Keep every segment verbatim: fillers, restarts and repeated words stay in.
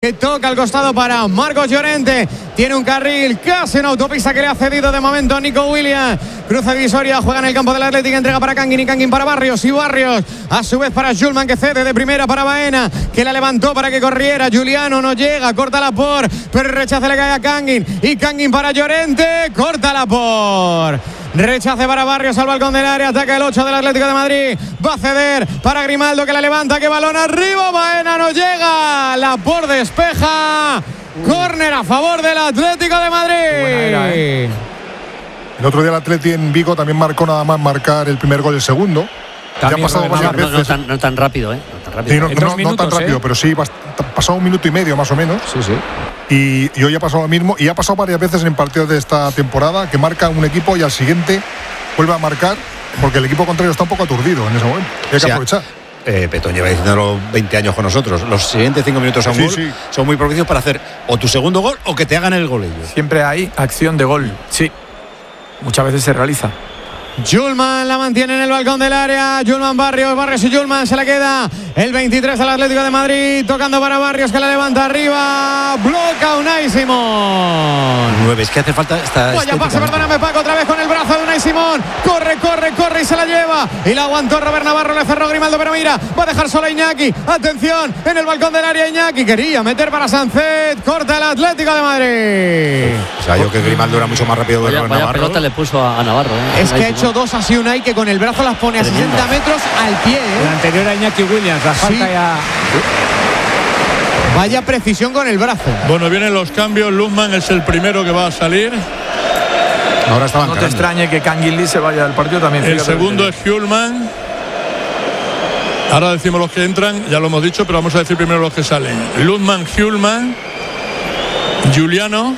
Que toca al costado para Marcos Llorente. Tiene un carril, casi una autopista que le ha cedido de momento Nico Williams. Cruza divisoria, juega en el campo del Atlético, entrega para Kangin y Kangin para Barrios. Y Barrios, a su vez para Schulman, que cede de primera para Baena, que la levantó para que corriera. Juliano no llega, corta la por, pero el rechace le cae a Kangin. Y Kangin para Llorente, corta la por. Rechace para Barrios al balcón del área. Ataca el ocho del Atlético de Madrid. Va a ceder para Grimaldo, que la levanta. Que balón arriba. Baena no llega. La por despeja. Córner a favor del Atlético de Madrid. Era, ¿eh? El otro día el Atleti en Vigo también marcó nada más marcar el primer gol, el segundo. También ya ha pasado varias no, veces. no, tan, no tan rápido, ¿eh? No tan rápido, sí, no, ¿eh? no, minutos, no tan rápido, ¿eh? Pero sí, ha pasado un minuto y medio más o menos. Sí, sí. Y, y hoy ha pasado lo mismo. Y ha pasado varias veces en partidos de esta temporada que marca un equipo y al siguiente vuelve a marcar porque el equipo contrario está un poco aturdido en ese momento. Y hay que o sea, aprovechar. Eh, Petón lleva diciéndolo veinte años con nosotros. Los siguientes cinco minutos a un sí, gol sí. son muy propicios para hacer o tu segundo gol o que te hagan el gol ellos. Siempre hay acción de gol, sí. Muchas veces se realiza. Julman la mantiene en el balcón del área. Julman Barrios, Barrios y Julman, se la queda el veintitrés al Atlético de Madrid, tocando para Barrios, que la levanta arriba, bloca Unai Simón. Nueve, es que hace falta esta Vaya pase, perdóname Paco, otra vez con el brazo de Unai Simón, corre, corre, corre y se la lleva, y la aguantó Robert Navarro, le cerró Grimaldo, pero mira, va a dejar sola a Iñaki, atención, en el balcón del área Iñaki, quería meter para Sánchez, corta el Atlético de Madrid. O sea, yo que Grimaldo era mucho más rápido que Vaya, vaya Navarro. pelota le puso a, a Navarro, ¿eh? Es que ha hecho dos así Unai, que con el brazo las pone a sesenta metros al pie, ¿eh? El anterior a Iñaki Williams, la falta sí. ya. Vaya precisión con el brazo. Bueno, vienen los cambios. Luzman es el primero que va a salir. Ahora estaban No te cargando. extrañe que Kangin Lee se vaya del partido también. El segundo es Hjulman. Ahora decimos los que entran, ya lo hemos dicho, pero vamos a decir primero los que salen. Luzman, Hjulman, Juliano.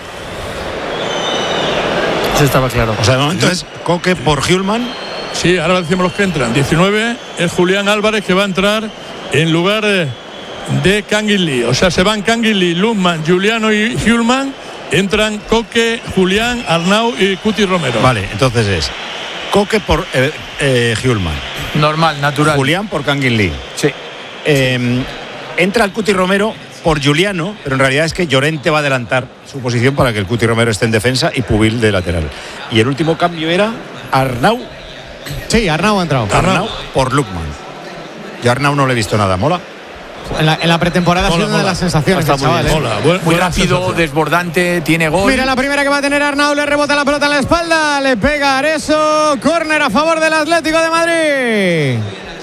Eso estaba claro. O sea, de momento es Coque por Hjulman. Sí, ahora decimos los que entran. diecinueve es Julián Álvarez, que va a entrar en lugar de Kangin Lee. O sea, se van Kangin Lee, Luzman, Juliano y Hjulman. Entran Coque, Julián, Arnau y Cuti Romero. Vale, entonces es Coque por eh, eh, Hjulman. Normal, natural. Julián por Kangin Lee. Sí. Eh, entra el Cuti Romero por Juliano, pero en realidad es que Llorente va a adelantar su posición para que el Cuti Romero esté en defensa y Pubil de lateral. Y el último cambio era Arnau. Sí, Arnau ha entrado. Arnau por Lukman. Yo a Arnau no le he visto nada, mola. En la, en la pretemporada Mola, ha sido una de mola. las sensaciones del Está muy chaval, bien, ¿eh? mola. Buen- Muy buena rápido, sensación. desbordante, tiene gol. Mira la primera que va a tener Arnau, le rebota la pelota en la espalda, le pega Areso, córner a favor del Atlético de Madrid.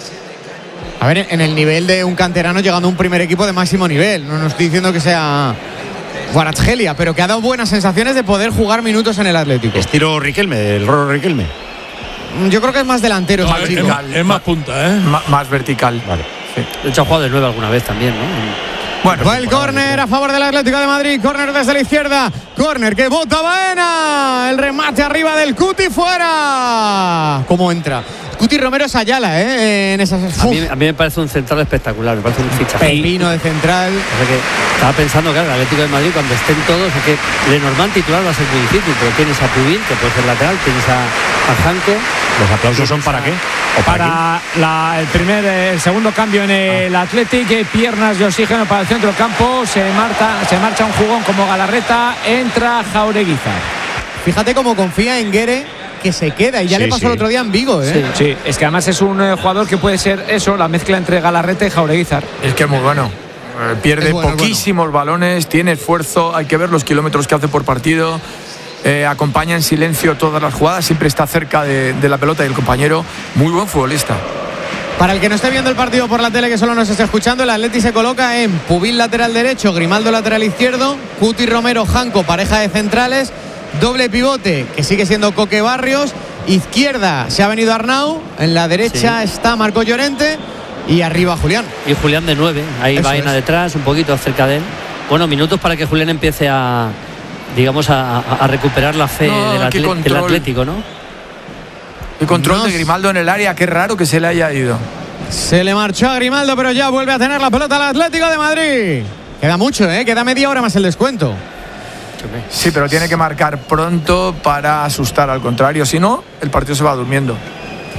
A ver, en el nivel de un canterano llegando a un primer equipo de máximo nivel, no, no estoy diciendo que sea Guarachgelia, pero que ha dado buenas sensaciones de poder jugar minutos en el Atlético. Estilo Riquelme, el Roro Riquelme. Yo creo que es más delantero, No, es más es, chico. más, es más punta, ¿eh? Ma- más vertical. Vale. De hecho, ha jugado de nueve alguna vez también, ¿no? Bueno, Va el córner a favor del Atlético de Madrid, córner desde la izquierda, córner que bota Baena, el remate arriba del Cuti, fuera. ¿Cómo entra? Cuti Romero es Ayala, ¿eh? En esas... A mí, a mí me parece un central espectacular, me parece un fichaje. Pepino de central. O sea que estaba pensando, claro, el Atlético de Madrid cuando estén todos, es que Lenormand titular va a ser muy difícil, pero tienes a Pubil, que puede ser lateral, tienes a, a Janko. ¿Los aplausos son para qué? ¿O para, Para la, el primer, el segundo cambio en el Athletic, eh, piernas de oxígeno para el centro del campo, se marcha, se marcha un jugón como Galarreta, entra Jaureguizar. Fíjate cómo confía en Guere, que se queda, y ya Sí, le pasó sí. el otro día en Vigo, ¿eh? Sí, sí, es que además es un eh, jugador que puede ser eso, la mezcla entre Galarreta y Jaureguizar. es que es muy bueno. Eh, pierde Es bueno, es poquísimos balones, tiene esfuerzo, hay que ver los kilómetros que hace por partido. Eh, acompaña en silencio todas las jugadas, siempre está cerca de, de la pelota y el compañero. Muy buen futbolista. Para el que no esté viendo el partido por la tele, que solo nos esté escuchando, el Atleti se coloca en Pubil lateral derecho, Grimaldo lateral izquierdo, Cuti Romero, Janko, pareja de centrales, doble pivote, que sigue siendo Coque Barrios, izquierda se ha venido Arnau, en la derecha Sí. está Marcos Llorente y arriba Julián. Y Julián de nueve, ahí Eso Baena es. detrás, un poquito cerca de él. Bueno, minutos para que Julián empiece a, digamos, a, a- a recuperar la fe No, del, qué atle- del control. Atlético, ¿no? El control No de s- Grimaldo en el área, qué raro que se le haya ido. Se le marchó a Grimaldo, pero ya vuelve a tener la pelota al Atlético de Madrid. Queda mucho, ¿eh? Queda media hora más el descuento. Sí, pero tiene que marcar pronto para asustar al contrario, si no, el partido se va durmiendo.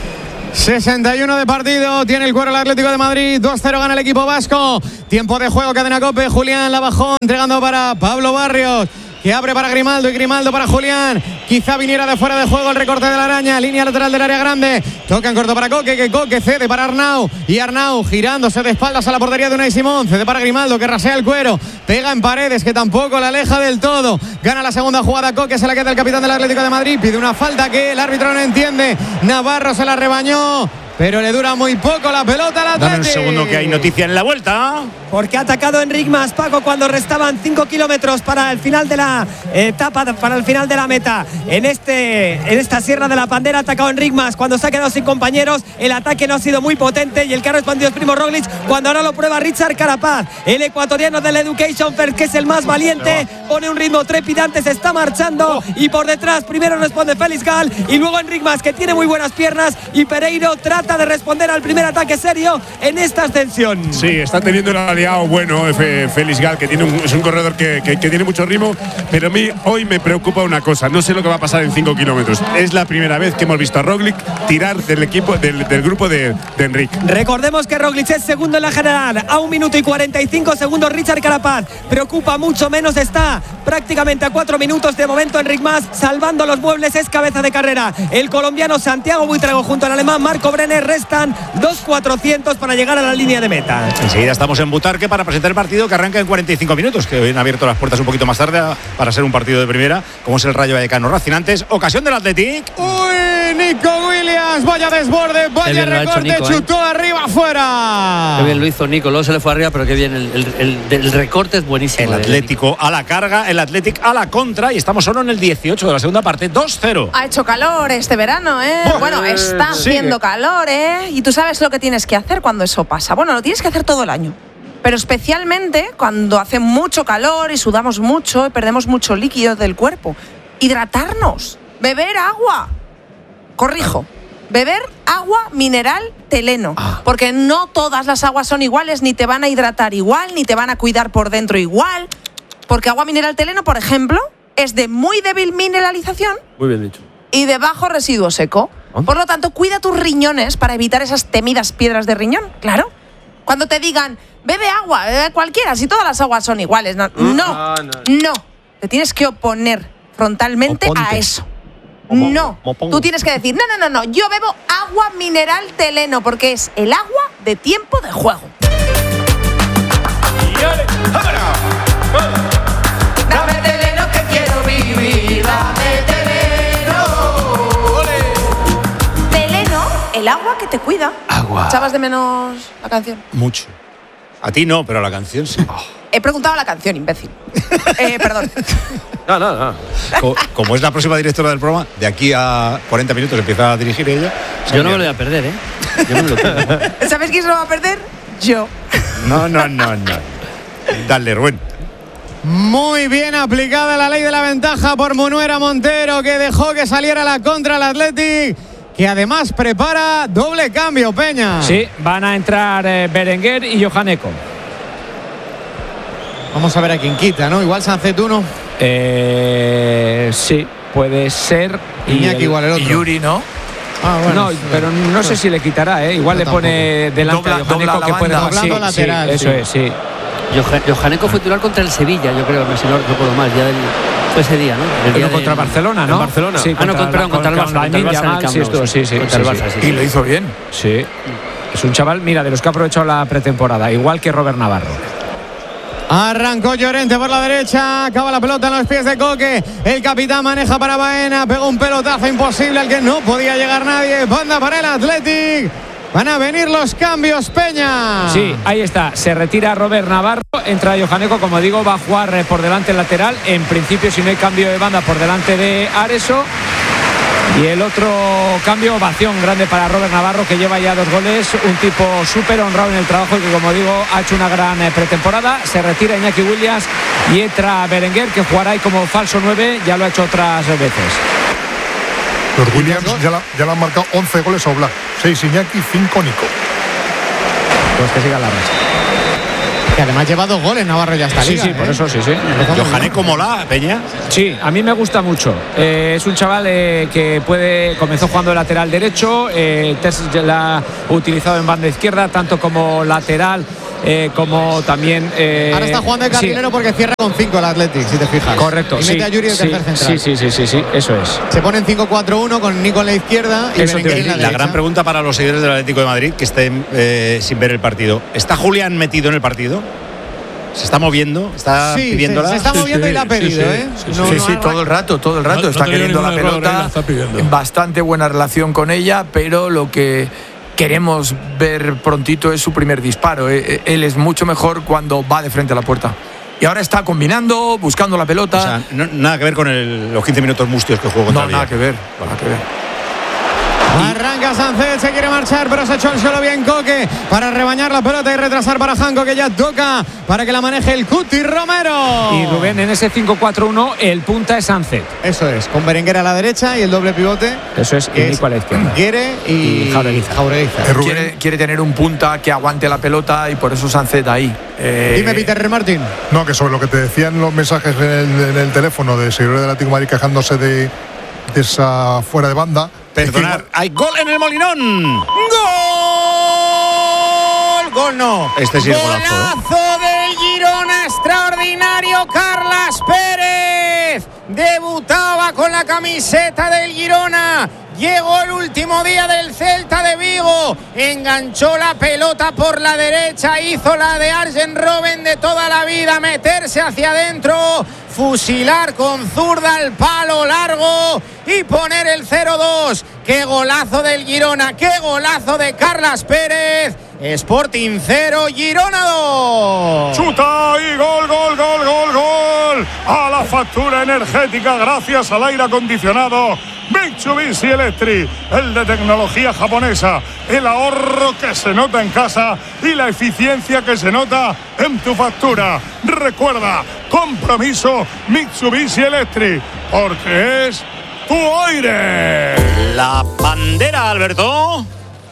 sesenta y uno de partido, tiene el cuero el Atlético de Madrid, dos cero gana el equipo vasco. Tiempo de juego, cadena COPE, Julián la bajó, entregando para Pablo Barrios, que abre para Grimaldo y Grimaldo para Julián. Quizá viniera de fuera de juego el recorte de la araña, línea lateral del área grande. Toca en corto para Coque, que Coque cede para Arnau. Y Arnau girándose de espaldas a la portería de Unai Simón. Cede para Grimaldo, que rasea el cuero. Pega en Paredes, que tampoco la aleja del todo. Gana la segunda jugada Coque, se la queda el capitán del Atlético de Madrid. Pide una falta que el árbitro no entiende. Navarro se la rebañó, pero le dura muy poco la pelota al Atlético. Dame un segundo que hay noticia en la vuelta. Porque ha atacado Enric Mas, Paco, cuando restaban cinco kilómetros para el final de la etapa, para el final de la meta. En este en esta Sierra de la Pandera ha atacado Enric Mas cuando se ha quedado sin compañeros. El ataque no ha sido muy potente y el que ha respondido es Primo Roglic, cuando ahora lo prueba Richard Carapaz, el ecuatoriano del Education First, que es el más valiente. Pone un ritmo trepidante, se está marchando y por detrás primero responde Félix Gal y luego Enric Mas, que tiene muy buenas piernas, y Pereiro trata de responder al primer ataque serio en esta ascensión. Sí, está teniendo una bueno, Félix Gal, que tiene un, es un corredor que, que, que tiene mucho ritmo, pero a mí hoy me preocupa una cosa, no sé lo que va a pasar en cinco kilómetros. Es la primera vez que hemos visto a Roglic tirar del equipo, del, del grupo de, de Enric. Recordemos que Roglic es segundo en la general, a un minuto y cuarenta y cinco segundos Richard Carapaz. Preocupa mucho menos, está prácticamente a cuatro minutos de momento Enric Mas, salvando los muebles, es cabeza de carrera. El colombiano Santiago Buitrago junto al alemán Marco Brenner, restan dos cuatrocientos para llegar a la línea de meta. Enseguida estamos en Butarque para presentar el partido que arranca en cuarenta y cinco minutos, que hoy han abierto las puertas un poquito más tarde para ser un partido de primera, como es el Rayo Vallecano Racing. Antes, ocasión del Athletic. Uy, Nico Williams, vaya desborde, vaya recorte, Nico, chutó ¿eh? arriba, afuera. Qué bien lo hizo Nico, luego se le fue arriba, pero qué bien, el, el, el, el recorte es buenísimo. El Atlético a la carga, el Athletic a la contra, y estamos solo en el dieciocho de la segunda parte, dos cero. Ha hecho calor este verano, ¿eh? Bueno, bueno está haciendo calor, ¿eh? Y tú sabes lo que tienes que hacer cuando eso pasa. Bueno, lo tienes que hacer todo el año, pero especialmente cuando hace mucho calor y sudamos mucho y perdemos mucho líquido del cuerpo. Hidratarnos, beber agua. Corrijo, beber agua mineral Teleno, porque no todas las aguas son iguales, ni te van a hidratar igual, ni te van a cuidar por dentro igual. Porque agua mineral Teleno, por ejemplo, es de muy débil mineralización. Muy bien dicho. Y de bajo residuo seco. ¿Oh? Por lo tanto, cuida tus riñones para evitar esas temidas piedras de riñón, claro. Cuando te digan, bebe agua, bebe cualquiera, si todas las aguas son iguales. No, no, no. no. Te tienes que oponer frontalmente a eso. No. Tú tienes que decir, no, no, no, no. Yo bebo agua mineral Teleno porque es el agua de tiempo de juego. Dame Teleno que quiero vivir, dame Teleno. Teleno, el agua que te cuida. Agua. ¿Echabas de menos la canción? Mucho. A ti no, pero a la canción sí. Oh. He preguntado la canción, imbécil. eh, perdón. No, no, no. Como, como es la próxima directora del programa, de aquí a cuarenta minutos empieza a dirigir ella. Yo no me lo voy a perder, ¿eh? Yo no me lo pierdo. ¿Sabes quién se lo va a perder? Yo. No, no, no, no. Dale, Rubén. Muy bien aplicada la ley de la ventaja por Munuera Montero, que dejó que saliera la contra el Athletic, que además prepara doble cambio, Peña. Sí, van a entrar eh, Berenguer y Johaneko. Vamos a ver a quién quita, ¿no? Igual Sancetuno. Eh, sí, puede ser. Iñaki el, igual el otro. Y Yuri, ¿no? Ah, bueno, no, pero no sé si le quitará, ¿eh? Igual le pone delante dobla, a Johaneko, que puede doblando sí, lateral. Sí, sí. Eso es, sí. Johaneko fue titular contra el Sevilla, yo creo, si no recuerdo mal, ya del, fue ese día, ¿no? El día no, contra de, Barcelona, ¿no? En Barcelona. Sí, ah, no, contra, perdón, contra, contra, contra el Barça, contra el Barça, sí, estuvo, sí, sí, contra sí, el Barça, sí. sí, Y lo hizo bien. Sí. Es un chaval, mira, de los que ha aprovechado la pretemporada, igual que Robert Navarro. Arrancó Llorente por la derecha, acaba la pelota en los pies de Coque. El capitán maneja para Baena, pegó un pelotazo imposible al que no podía llegar nadie. Banda para el Athletic. Van a venir los cambios, Peña. Sí, ahí está. Se retira Robert Navarro, entra Johaneko, como digo, va a jugar por delante el lateral. En principio, si no hay cambio de banda, por delante de Areso. Y el otro cambio, ovación grande para Robert Navarro, que lleva ya dos goles, un tipo súper honrado en el trabajo y que, como digo, ha hecho una gran pretemporada. Se retira Iñaki Williams y entra Berenguer, que jugará ahí como falso nueve, ya lo ha hecho otras veces. Los Williams ya, la, ya le han marcado once goles a Oblak, seis Iñaki, cinco Nico. Pues que siga la racha. Que además lleva dos goles Navarro ya está. Sí, liga, sí, ¿eh? por eso sí, sí. Johaneco mola, Peña. Sí, a mí me gusta mucho. Eh, es un chaval eh, que puede comenzó jugando de lateral derecho, eh, la ha utilizado en banda izquierda, tanto como lateral eh, como también. Eh, Ahora está jugando de carrilero sí. porque cierra con cinco el Athletic, si te fijas. Correcto. Y sí, mete a Yuri de sí, tercer central. Sí, sí, sí, sí, sí, eso es. Se pone en cinco cuatro uno con Nico en la izquierda y Eso Berenguer en la La derecha. gran pregunta para los seguidores del Atlético de Madrid que estén eh, sin ver el partido. ¿Está Julián metido en el partido? ¿Se está moviendo? ¿Está sí, pidiéndola? Se, se está moviendo sí, y la ha pedido, sí, sí, ¿eh? sí, Sí, No, sí, no, todo el rato, todo el rato. No, está no queriendo la error, pelota. la está pidiendo. Bastante buena relación con ella, pero lo que queremos ver prontito es su primer disparo. Él es mucho mejor cuando va de frente a la puerta. Y ahora está combinando, buscando la pelota. O sea, no, nada que ver con el, los quince minutos mustios que jugó contra No, el nada Villar. que ver, nada que ver. Arranca Sánchez, se quiere marchar, pero se echó el suelo bien Coque para rebañar la pelota y retrasar para Janko, que ya toca para que la maneje el Cuti Romero. Y Rubén, en ese cinco cuatro uno, el punta es Sánchez. Eso es, con Berenguer a la derecha y el doble pivote. Eso es, y Nico a la izquierda. Guere y, Y Jaureguiza. Jaureguiza. Eh, Rubén. Quiere, quiere tener un punta que aguante la pelota y por eso Sánchez ahí. Eh, Dime, Peter Martín. No, que sobre lo que te decían los mensajes en el, en el teléfono de seguidores del Atlético de Madrid quejándose de, de esa fuera de banda. Perdonad, hay gol en el Molinón. ¡Gol! ¡Gol no! Este sí es golazo, ¿eh? ¡Golazo del Girona! ¡Extraordinario! Carlas Pérez debutaba con la camiseta del Girona. Llegó el último día del Celta de Vigo, enganchó la pelota por la derecha, hizo la de Arjen Robben de toda la vida, meterse hacia adentro, fusilar con zurda al palo largo y poner el cero dos. ¡Qué golazo del Girona! ¡Qué golazo de Carlas Pérez! Sporting cero, Girona dos. Chuta y gol, gol, gol, gol, gol. A la factura energética gracias al aire acondicionado Mitsubishi Electric, el de tecnología japonesa, el ahorro que se nota en casa y la eficiencia que se nota en tu factura. Recuerda, compromiso Mitsubishi Electric, porque es tu aire. La bandera, Alberto.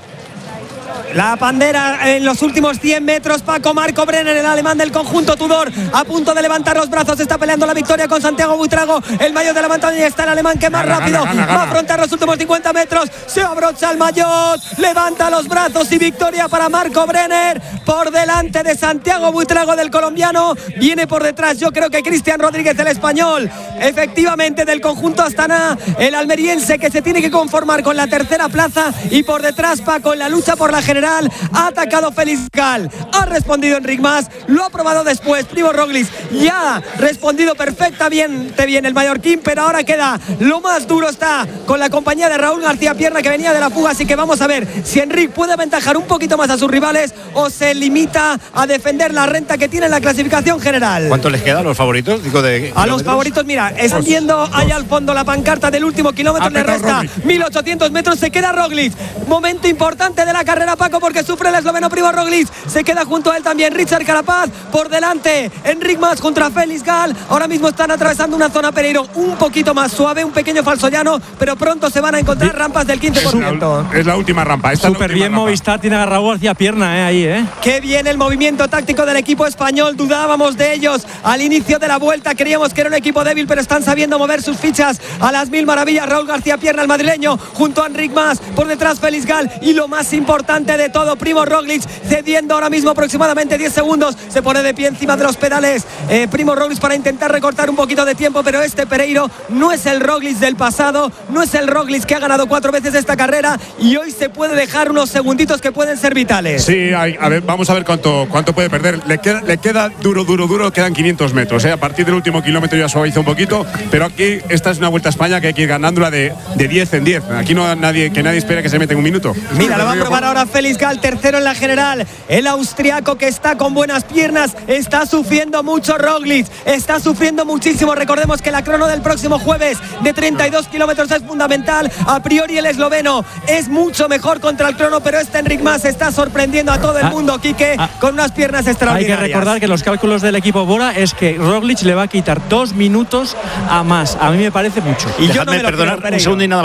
La bandera en los últimos cien metros. Paco Marco Brenner, el alemán del conjunto Tudor, a punto de levantar los brazos. Está peleando la victoria con Santiago Buitrago, el maillot de la montaña. Y está el alemán que más Gana, rápido gana, gana, va a gana. afrontar los últimos cincuenta metros. Se abrocha el maillot, levanta los brazos y victoria para Marco Brenner por delante de Santiago Buitrago, del colombiano. Viene por detrás, yo creo que Cristian Rodríguez, del español. Efectivamente, del conjunto Astana, el almeriense, que se tiene que conformar con la tercera plaza. Y por detrás, Paco, en la lucha por la general, ha atacado Félix Gal, ha respondido Enric Mas, lo ha probado después Primo Roglic, ya ha respondido perfectamente bien el mallorquín, pero ahora queda lo más duro, está con la compañía de Raúl García Pierna, que venía de la fuga. Así que vamos a ver si Enric puede aventajar un poquito más a sus rivales o se limita a defender la renta que tiene en la clasificación general. ¿Cuánto les queda a los favoritos? Digo, de A los favoritos, mira, están viendo allá al fondo la pancarta del último kilómetro, le resta mil ochocientos metros, se queda Roglic. Momento importante de la carrera, Paco, porque sufre el esloveno Primo Roglic, se queda junto a él también Richard Carapaz, por delante Enric Mas contra Félix Gal. Ahora mismo están atravesando una zona, Pereiro, un poquito más suave, un pequeño falso llano, pero pronto se van a encontrar rampas del quince por ciento. Es la última rampa. Súper bien Movistar, tiene a Raúl García Pierna eh, ahí, ¿eh? Qué bien el movimiento táctico del equipo español, dudábamos de ellos al inicio de la vuelta, creíamos que era un equipo débil, pero están sabiendo mover sus fichas a las mil maravillas. Raúl García Pierna, el madrileño, junto a Enric Mas, por detrás Félix Gal, y lo más importante de todo, Primo Roglic, cediendo ahora mismo aproximadamente diez segundos, se pone de pie encima de los pedales eh, Primo Roglic para intentar recortar un poquito de tiempo, pero este Pereiro no es el Roglic del pasado, no es el Roglic que ha ganado cuatro veces esta carrera, y hoy se puede dejar unos segunditos que pueden ser vitales. Sí, hay, a ver, vamos a ver cuánto, cuánto puede perder. Le queda, le queda duro, duro, duro, quedan quinientos metros. ¿eh? A partir del último kilómetro ya suaviza un poquito, pero aquí esta es una Vuelta a España que hay que ir ganándola de, de diez en diez. Aquí no nadie, que nadie espera que se meta en un minuto. Mira, lo va a probar ahora Félix Gal, tercero en la general. El austriaco, que está con buenas piernas, está sufriendo mucho Roglic, está sufriendo muchísimo. Recordemos que la crono del próximo jueves de treinta y dos kilómetros es fundamental. A priori el esloveno es mucho mejor contra el crono, pero este Enric Mas está sorprendiendo a todo el mundo, Quique, ah, con unas piernas extraordinarias. Hay que recordar que los cálculos del equipo Bora es que Roglic le va a quitar dos minutos a Mas. A mí me parece mucho. Y yo no me perdonar un segundo y nada más.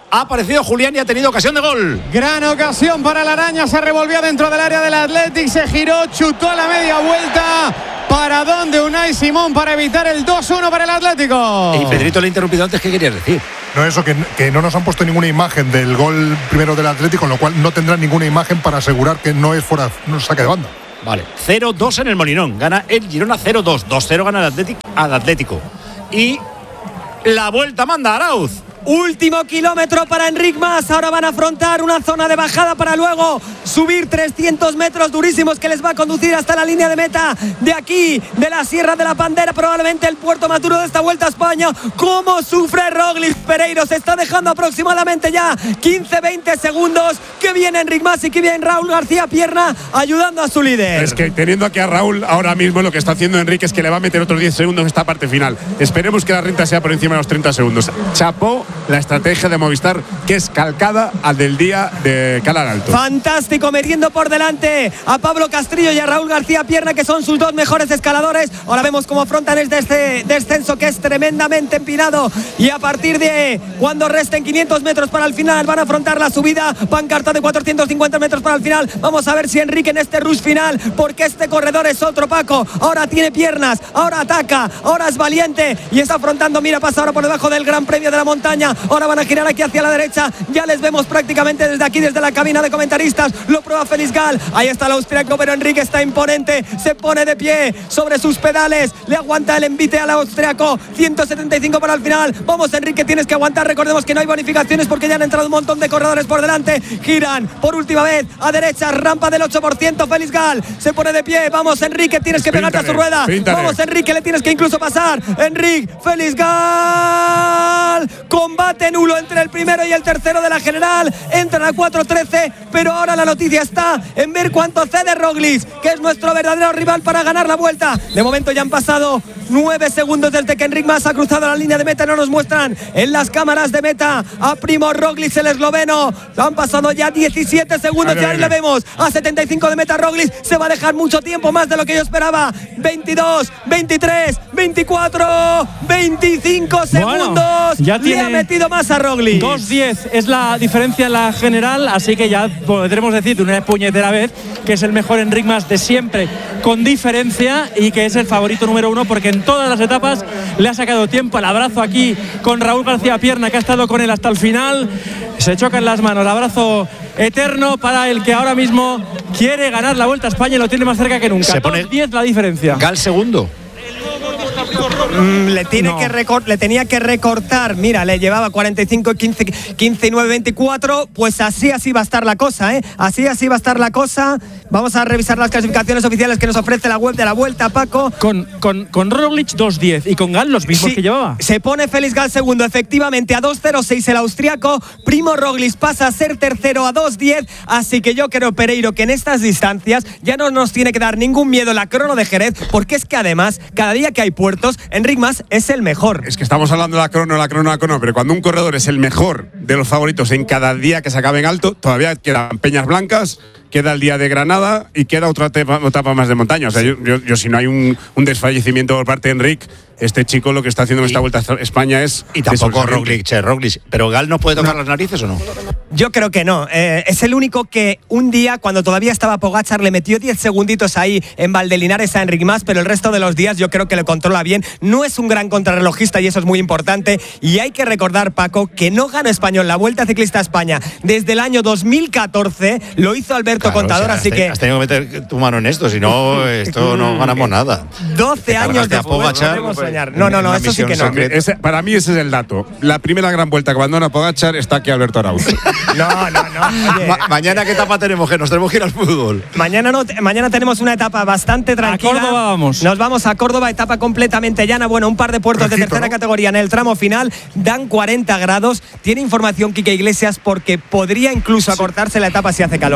Ha aparecido Julián y ha tenido ocasión de gol. Gran ocasión para la araña. Se revolvió dentro del área del Athletic. Se giró, chutó a la media vuelta. ¿Para dónde Unai Simón para evitar el dos uno para el Atlético? Y Pedrito le he interrumpido antes. ¿Qué querías decir? No, eso, que, que no nos han puesto ninguna imagen del gol primero del Atlético, con lo cual no tendrán ninguna imagen para asegurar que no es fuera, no saque de banda. Vale, cero dos en el Molinón. Gana el Girona cero dos. dos cero gana el Atlético, al Atlético. Y la vuelta manda Arauz. Último kilómetro para Enric Mas. Ahora van a afrontar una zona de bajada para luego subir trescientos metros durísimos que les va a conducir hasta la línea de meta de aquí, de la Sierra de la Pandera, probablemente el puerto más duro de esta Vuelta a España. ¿Cómo sufre Roglic? Pereiro se está dejando aproximadamente ya quince veinte segundos. Que viene Enric Mas y que viene Raúl García Pierna ayudando a su líder. Es que teniendo aquí a Raúl ahora mismo, lo que está haciendo Enrique es que le va a meter otros diez segundos en esta parte final. Esperemos que la renta sea por encima de los treinta segundos. Chapó la estrategia de Movistar, que es calcada al del día de Calar Alto. Fantástico, metiendo por delante a Pablo Castrillo y a Raúl García Pierna, que son sus dos mejores escaladores. Ahora vemos cómo afrontan este descenso que es tremendamente empinado, y a partir de cuando resten quinientos metros para el final van a afrontar la subida. Pancarta de cuatrocientos cincuenta metros para el final. Vamos a ver si Enrique en este rush final, porque este corredor es otro, Paco. Ahora tiene piernas, ahora ataca, ahora es valiente y está afrontando. Mira, pasa ahora por debajo del Gran Premio de la Montaña. Ahora van a girar aquí hacia la derecha. Ya les vemos prácticamente desde aquí, desde la cabina de comentaristas. Lo prueba Félix Gal. Ahí está el austriaco, pero Enrique está imponente. Se pone de pie sobre sus pedales. Le aguanta el envite al austriaco. ciento setenta y cinco para el final. Vamos, Enrique, tienes que aguantar. Recordemos que no hay bonificaciones porque ya han entrado un montón de corredores por delante. Giran por última vez a derecha. Rampa del ocho por ciento. Félix Gal se pone de pie. Vamos, Enrique, tienes que pegarte a su rueda. Sprintare. Vamos, Enrique, le tienes que incluso pasar. Enrique, Félix Gal. Combate nulo entre el primero y el tercero de la general. Entran a cuatro trece, pero ahora la noticia está en ver cuánto cede Roglic, que es nuestro verdadero rival para ganar la vuelta. De momento ya han pasado nueve segundos desde que Enric Mas ha cruzado la línea de meta. No nos muestran en las cámaras de meta a Primo Roglic, el esloveno. Han pasado ya diecisiete segundos y ahí le vemos a setenta y cinco de meta. Roglic se va a dejar mucho tiempo, más de lo que yo esperaba. veintidós, veintitrés, veinticuatro, veinticinco segundos. Bueno, ya tiene... Le ha metido más a Roglic. dos diez es la diferencia en la general, así que ya podremos decir de una puñetera vez que es el mejor Enric Mas de siempre, con diferencia, y que es el favorito número uno porque en todas las etapas le ha sacado tiempo. El abrazo aquí con Raúl García Pierna, que ha estado con él hasta el final. Se chocan las manos, el abrazo eterno para el que ahora mismo quiere ganar la Vuelta a España y lo tiene más cerca que nunca. Se pone dos diez la diferencia. Gal segundo. Mm, le, tiene no. que recor- le tenía que recortar. Mira, le llevaba cuarenta y cinco, quince, quince y nueve, veinticuatro. Pues así, así va a estar la cosa, ¿eh? Así, así va a estar la cosa. Vamos a revisar las clasificaciones oficiales que nos ofrece la web de la Vuelta, Paco. Con, con, con Roglic dos diez y con Gal los mismos Sí, que llevaba. Se pone Félix Gal segundo, efectivamente, a dos cero seis el austriaco. Primo Roglic pasa a ser tercero a dos diez. Así que yo creo, Pereiro, que en estas distancias ya no nos tiene que dar ningún miedo la crono de Jerez, porque es que además, cada día que hay puertos, Enric Mas es el mejor. Es que estamos hablando de la crono, la crono, la crono, pero cuando un corredor es el mejor de los favoritos en cada día que se acabe en alto, todavía quedan Peñas Blancas, queda el día de Granada y queda otra etapa, etapa más de montaña. O sea, yo, yo, yo si no hay un, un desfallecimiento por parte de Enric, este chico lo que está haciendo en esta Vuelta a España es... Y tampoco Roglic, che, Roglic. ¿Pero Gal nos puede tocar no. las narices o no? Yo creo que no. Eh, es el único que un día, cuando todavía estaba Pogačar, le metió diez segunditos ahí en Valdelinares a Enric Mas, pero el resto de los días yo creo que le controla bien. No es un gran contrarrelojista y eso es muy importante. Y hay que recordar, Paco, que no ganó Español la Vuelta Ciclista a España desde el año dos mil catorce. Lo hizo Alberto claro, Contador, o sea, así has que... Has tenido que meter tu mano en esto, si no, esto no ganamos nada. doce años después podemos soñar. No, no, no, eso sí que no. Ese, para mí ese es el dato. La primera gran vuelta que abandona Pogačar está aquí Alberto Arauz. No, no, no. Oye, Ma- mañana qué etapa tenemos, que nos tenemos que ir al fútbol. Mañana no, mañana tenemos una etapa bastante tranquila. A Córdoba vamos. Nos vamos a Córdoba, etapa completamente llana. Bueno, un par de puertos Rejito, de tercera ¿no? categoría en el tramo final. Dan cuarenta grados. Tiene información Quique Iglesias porque podría incluso acortarse la etapa si hace calor, Quique. Sí,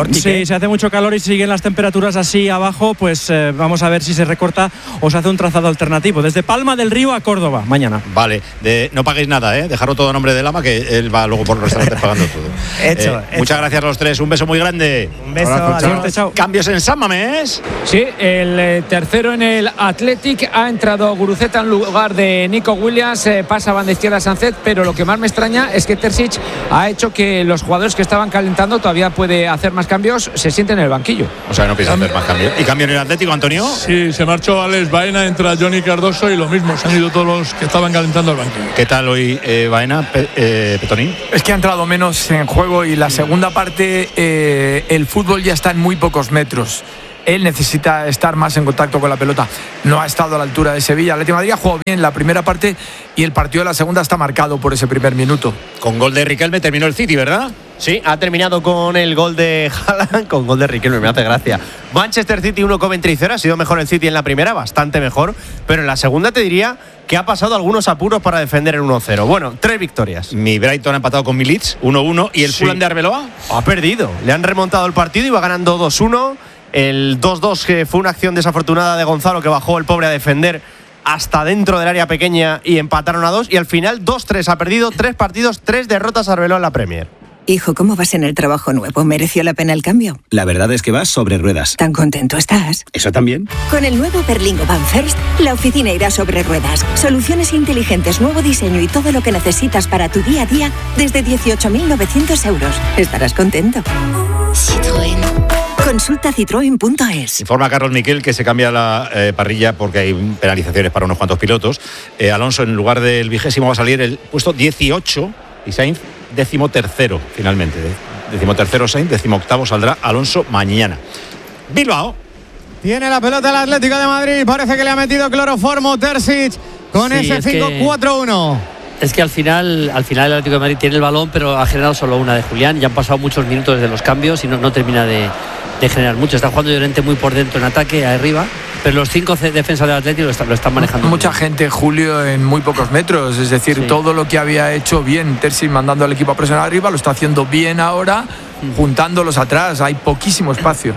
si hace mucho calor y siguen las temperaturas así abajo, pues eh, vamos a ver si se recorta o se hace un trazado alternativo. Desde Palma del Río a Córdoba, mañana. Vale, de, no paguéis nada, ¿eh? Dejaros todo a nombre de Lama, que él va luego por los restaurantes pagando todo. Hecho, eh, hecho. Muchas gracias a los tres, un beso muy grande. Un beso, Abrazo, adiós. chao. Cambios en San Mamés. Sí, el eh, tercero en el Athletic ha entrado Guruceta en lugar de Nico Williams, eh, pasa banda izquierda a Sánchez, pero lo que más me extraña es que Terzic ha hecho que los jugadores que estaban calentando, todavía puede hacer más cambios, se sienten en el banquillo. O sea, no piensa hacer más cambios. ¿Y cambio en el Atlético, Antonio? Sí, se marchó Alex Baena, entra Johnny Cardoso y lo mismo, se han ido todos los que estaban calentando el banquillo. ¿Qué tal hoy, eh, Baena, Pe- eh, Petonín? Es que ha entrado menos en juego y la segunda parte eh, el fútbol ya está en muy pocos metros. Él necesita estar más en contacto con la pelota. No ha estado a la altura de Sevilla. El Atlético de Madrid ha jugado bien la primera parte y el partido de la segunda está marcado por ese primer minuto. Con gol de Riquelme terminó el City, ¿verdad? Sí, ha terminado con el gol de Haaland, con gol de Riquelme, me hace gracia. Manchester City uno, Coventry cero, ha sido mejor el City en la primera, bastante mejor, pero en la segunda te diría que ha pasado algunos apuros para defender el uno cero. Bueno, tres victorias. Mi Brighton ha empatado con mi Leeds, uno uno, y el Sí. Fulham de Arbeloa Ha perdido, le han remontado el partido y va ganando dos uno. El dos dos, que fue una acción desafortunada de Gonzalo, que bajó el pobre a defender hasta dentro del área pequeña y empataron a dos. Y al final dos tres, ha perdido tres partidos, tres derrotas Arbeloa en la Premier. Hijo, ¿cómo vas en el trabajo nuevo? ¿Mereció la pena el cambio? La verdad es que vas sobre ruedas. ¿Tan contento estás? ¿Eso también? Con el nuevo Berlingo Van First, la oficina irá sobre ruedas. Soluciones inteligentes, nuevo diseño y todo lo que necesitas para tu día a día desde dieciocho mil novecientos euros. Estarás contento. Citroën. Consulta citroen punto es. Informa Carlos Miquel que se cambia la eh, parrilla porque hay penalizaciones para unos cuantos pilotos. Eh, Alonso, en lugar del vigésimo, va a salir el puesto dieciocho y Sainz décimo tercero, finalmente. Décimo tercero Sainz, décimo octavo saldrá Alonso mañana. Bilbao. Tiene la pelota el Atlético de Madrid. Parece que le ha metido cloroformo Terzic con Sí, ese es cinco cuatro uno. Es que al final, al final el Atlético de Madrid tiene el balón, pero ha generado solo una de Julián. Ya han pasado muchos minutos desde los cambios y no, no termina de, de generar mucho. Está jugando Llorente muy por dentro en ataque, arriba, pero los cinco defensas del Atlético lo están, lo están manejando. Mucha gente, Julio, en muy pocos metros. Es decir, Sí. todo lo que había hecho bien Terzic mandando al equipo a presionar arriba, lo está haciendo bien ahora, Mm. juntándolos atrás. Hay poquísimo espacio.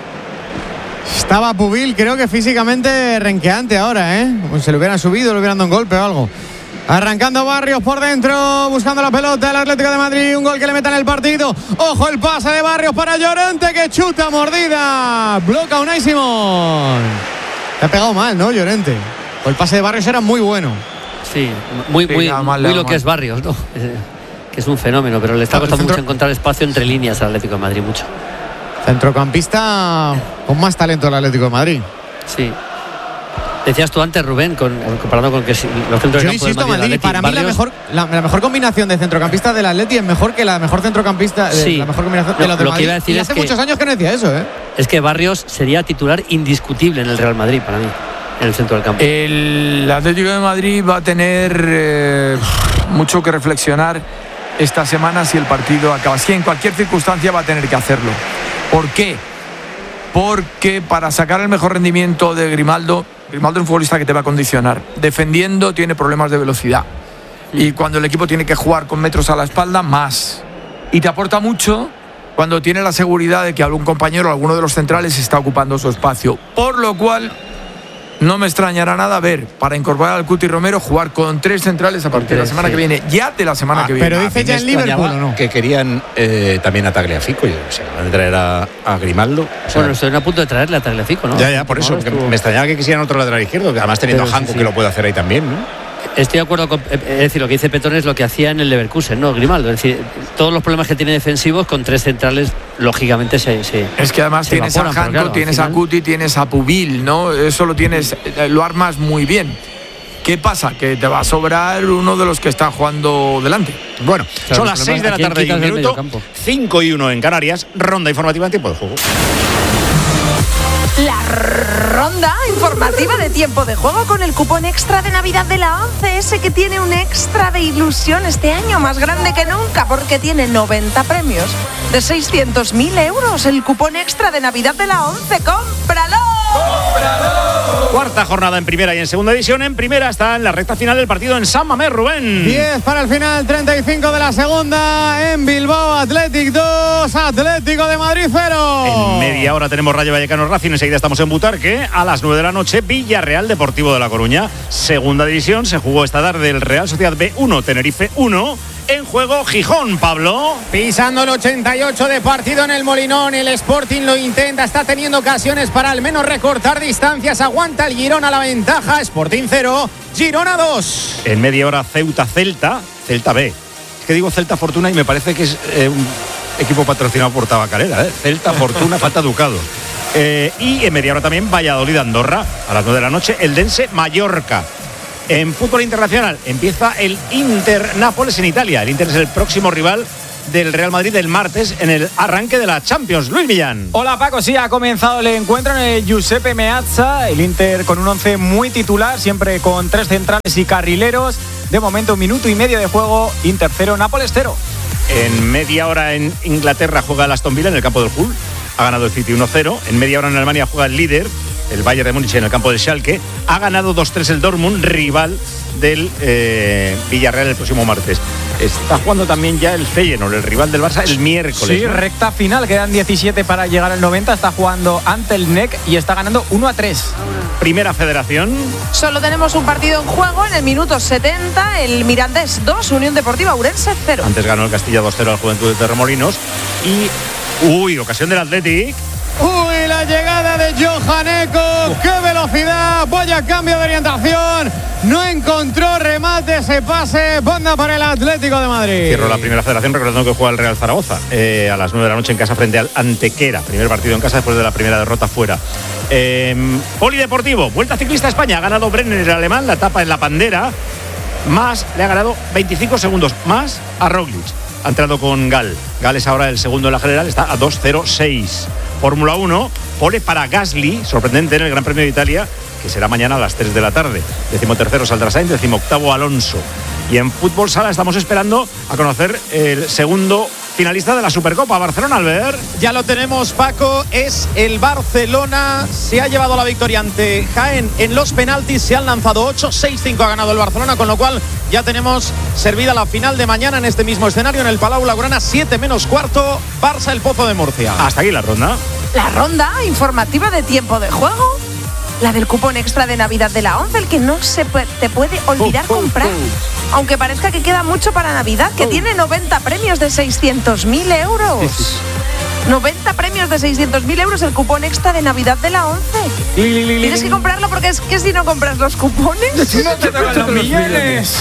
Estaba Pubil, creo que físicamente renqueante ahora, ¿eh? Pues se le hubieran subido, le hubieran dado un golpe o algo. Arrancando Barrios por dentro, buscando la pelota el Atlético de Madrid, un gol que le meta en el partido. Ojo el pase de Barrios para Llorente, que chuta mordida. Bloca Unai Simón. Te ha pegado mal, ¿no, Llorente? O el pase de Barrios era muy bueno. Sí, muy, Sí, muy, nada mal, muy nada lo que mal. es Barrios, ¿no? Eh, que es un fenómeno, pero le está Claro, el costando centro- mucho encontrar espacio entre líneas al Atlético de Madrid, mucho. Centrocampista con más talento del Atlético de Madrid. Sí. Decías tú antes, Rubén, con, comparando con que si- los centros Yo de campo del insisto, Madrid, Maldini, el Atleti, para mí la Barrios- mejor, la, la mejor combinación de centrocampista del Atleti es mejor que la mejor centrocampista, eh, Sí. la mejor combinación de Lo- los del lo que Madrid. iba a decir y es hace que- muchos años que no decía eso, ¿eh? es que Barrios sería titular indiscutible en el Real Madrid para mí, en el centro del campo. El Atlético de Madrid va a tener eh, mucho que reflexionar esta semana si el partido acaba. Si en cualquier circunstancia va a tener que hacerlo. ¿Por qué? Porque para sacar el mejor rendimiento de Grimaldo, Grimaldo es un futbolista que te va a condicionar. Defendiendo tiene problemas de velocidad. Y cuando el equipo tiene que jugar con metros a la espalda, más. Y te aporta mucho cuando tiene la seguridad de que algún compañero, alguno de los centrales, está ocupando su espacio. Por lo cual, no me extrañará nada ver, para incorporar al Cuti Romero, jugar con tres centrales a partir de la tres, semana sí. que viene. Ya de la semana Ah, que viene. pero A dice mí ya me en Liverpool, extrañaba ¿o no? Que querían eh, también a Tagliafico. Y, o sea, van a traer a, a Grimaldo. O sea, Bueno, estoy a punto de traerle a Tagliafico, ¿no? ya, ya, por eso. Ahora que estuvo- me extrañaba que quisieran otro lateral izquierdo, que además teniendo Pero a sí, Hanko sí. que lo puede hacer ahí también, ¿no? Estoy de acuerdo con, eh, es decir, lo que dice Petón es lo que hacía en el Leverkusen, ¿no? Grimaldo, es decir, todos los problemas que tiene defensivos con tres centrales, lógicamente se, se Es que además se tienes a evaporan, pero Hanko, claro, al tienes a final- Cuti, tienes a Pubil, ¿no? Eso lo tienes, eh, lo armas muy bien. ¿Qué pasa? Que te va a sobrar uno de los que está jugando delante. Bueno, Claro, son el las problema seis es de a la quién tarde y quitas un del minuto, mediocampo. cinco y uno en Canarias, ronda informativa en tiempo de juego. La ronda informativa de tiempo de juego con el cupón extra de Navidad de la ONCE, ese que tiene un extra de ilusión este año más grande que nunca porque tiene noventa premios de seiscientos mil euros. El cupón extra de Navidad de la ONCE, ¡cómpralo! ¡Cómpralo! Cuarta jornada en primera y en segunda división. En primera está en la recta final del partido en San Mamés, Rubén. diez para el final, treinta y cinco de la segunda. En Bilbao, Athletic dos, Atlético de Madrid cero. En media hora tenemos Rayo Vallecano Racing. Enseguida estamos en Butarque. A las nueve de la noche, Villarreal Deportivo de La Coruña. Segunda división. Se jugó esta tarde el Real Sociedad B uno, Tenerife uno. En juego Gijón, Pablo. Pisando el ochenta y ocho de partido en el Molinón, el Sporting lo intenta, está teniendo ocasiones para al menos recortar distancias, aguanta el Girona la ventaja, Sporting cero, Girona dos. En media hora Ceuta Celta, Celta B. Es que digo Celta Fortuna y me parece que es eh, un equipo patrocinado por Tabacalera, ¿eh? Celta Fortuna, falta Ducado. Eh, y en media hora también Valladolid Andorra, a las nueve de la noche, Eldense Mallorca. En fútbol internacional empieza el Inter-Nápoles en Italia. El Inter es el próximo rival del Real Madrid el martes en el arranque de la Champions. Luis Millán. Hola Paco, sí, ha comenzado el encuentro en el Giuseppe Meazza. El Inter con un once muy titular, siempre con tres centrales y carrileros. De momento, un minuto y medio de juego. Inter cero, Nápoles cero. En media hora en Inglaterra juega el Aston Villa en el campo del Hull. Ha ganado el City uno cero. En media hora en Alemania juega el líder, el Bayern de Múnich, en el campo del Schalke. Ha ganado dos tres el Dortmund, rival del eh, Villarreal el próximo martes. Está jugando también ya el Feyenoord, el rival del Barça, el miércoles. Sí, ¿no? Recta final, quedan diecisiete para llegar al noventa. Está jugando ante el N E C y está ganando uno a tres. Primera Federación. Solo tenemos un partido en juego en el minuto setenta. El Mirandés dos, Unión Deportiva Ourense cero. Antes ganó el Castilla dos cero al Juventud de Torremolinos. Y, uy, ocasión del Athletic. Uy, la llegada de Johaneco, qué velocidad, vaya cambio de orientación, no encontró remate, ese pase, banda para el Atlético de Madrid. Cierro la Primera Federación recordando que juega el Real Zaragoza eh, a las nueve de la noche en casa frente al Antequera, primer partido en casa después de la primera derrota fuera. Eh, Polideportivo, Vuelta Ciclista a España, ha ganado Brenner el alemán, la etapa en la Pandera, más le ha ganado veinticinco segundos, más a Roglic. Ha entrado con Gal. Gal es ahora el segundo en la general, está a dos cero seis. Fórmula uno, pole para Gasly, sorprendente en el Gran Premio de Italia, que será mañana a las tres de la tarde. Décimo tercero saldrá Sainz, décimo octavo Alonso. Y en fútbol sala estamos esperando a conocer el segundo finalista de la Supercopa, Barcelona, Albert. Ya lo tenemos, Paco, es el Barcelona, se ha llevado la victoria ante Jaén en los penaltis, se han lanzado ocho, seis cinco ha ganado el Barcelona, con lo cual ya tenemos servida la final de mañana en este mismo escenario, en el Palau Blaugrana, siete menos cuarto, Barça el Pozo de Murcia. Hasta aquí la ronda. La ronda informativa de tiempo de juego. La del cupón extra de Navidad de la once, el que no se puede, te puede olvidar oh, oh, comprar. Oh. Aunque parezca que queda mucho para Navidad, que oh. tiene noventa premios de seiscientos mil euros. noventa premios de seiscientos mil euros el cupón extra de Navidad de la once. Tienes que comprarlo porque es que si no compras los cupones no te tocan los millones.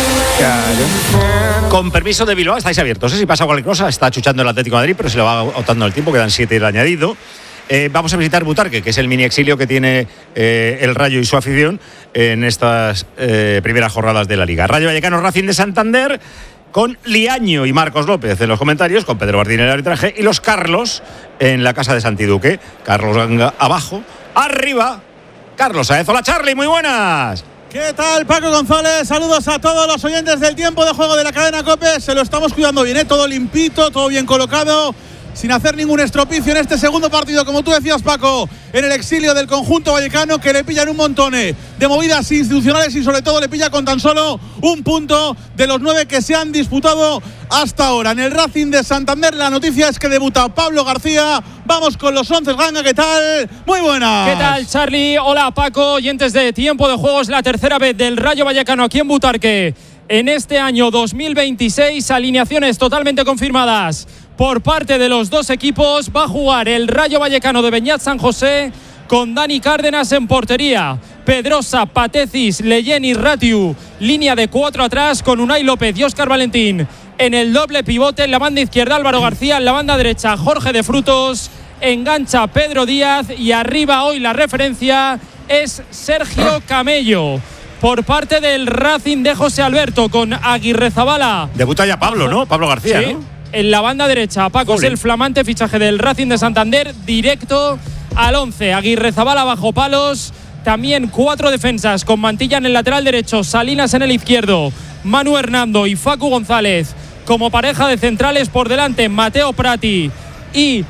Claro. Con permiso de Bilbao, estáis abiertos. No sé si pasa cualquier cosa, está chuchando el Atlético de Madrid, pero se lo va agotando el tiempo, quedan siete el añadido. Eh, vamos a visitar Butarque, que es el mini exilio que tiene eh, el Rayo y su afición en estas eh, primeras jornadas de la Liga. Rayo Vallecano Racing de Santander, con Liaño y Marcos López en los comentarios, con Pedro Martín en el arbitraje y los Carlos en la casa de Santiduque. Carlos Ganga abajo, arriba Carlos Saez. Hola Charlie, muy buenas. ¿Qué tal, Paco González? Saludos a todos los oyentes del tiempo de juego de la cadena COPE. Se lo estamos cuidando bien, ¿eh? Todo limpito, todo bien colocado, sin hacer ningún estropicio en este segundo partido, como tú decías, Paco, en el exilio del conjunto vallecano, que le pillan un montón de movidas institucionales y sobre todo le pilla con tan solo un punto de los nueve que se han disputado hasta ahora. En el Racing de Santander la noticia es que debuta Pablo García. Vamos con los once, Ganga, ¿qué tal? Muy buenas. ¿Qué tal, Charlie? Hola, Paco, oyentes de tiempo de juego. Es la tercera vez del Rayo Vallecano aquí en Butarque en este año dos mil veintiséis, alineaciones totalmente confirmadas por parte de los dos equipos. Va a jugar el Rayo Vallecano de Beñat San José con Dani Cárdenas en portería, Pedrosa, Patecis, Leyen y Ratiu, línea de cuatro atrás con Unai López y Óscar Valentín en el doble pivote. En la banda izquierda Álvaro García, en la banda derecha Jorge de Frutos, engancha Pedro Díaz y arriba hoy la referencia es Sergio Camello. Por parte del Racing de José Alberto, con Aguirrezabala. Debuta ya Pablo, ¿no? Pablo García, sí, ¿no? En la banda derecha, Paco, Jolín. Es el flamante fichaje del Racing de Santander, directo al once. Aguirrezabala bajo palos, también cuatro defensas con Mantilla en el lateral derecho, Salinas en el izquierdo, Manu Hernando y Facu González como pareja de centrales. Por delante Mateo Prati y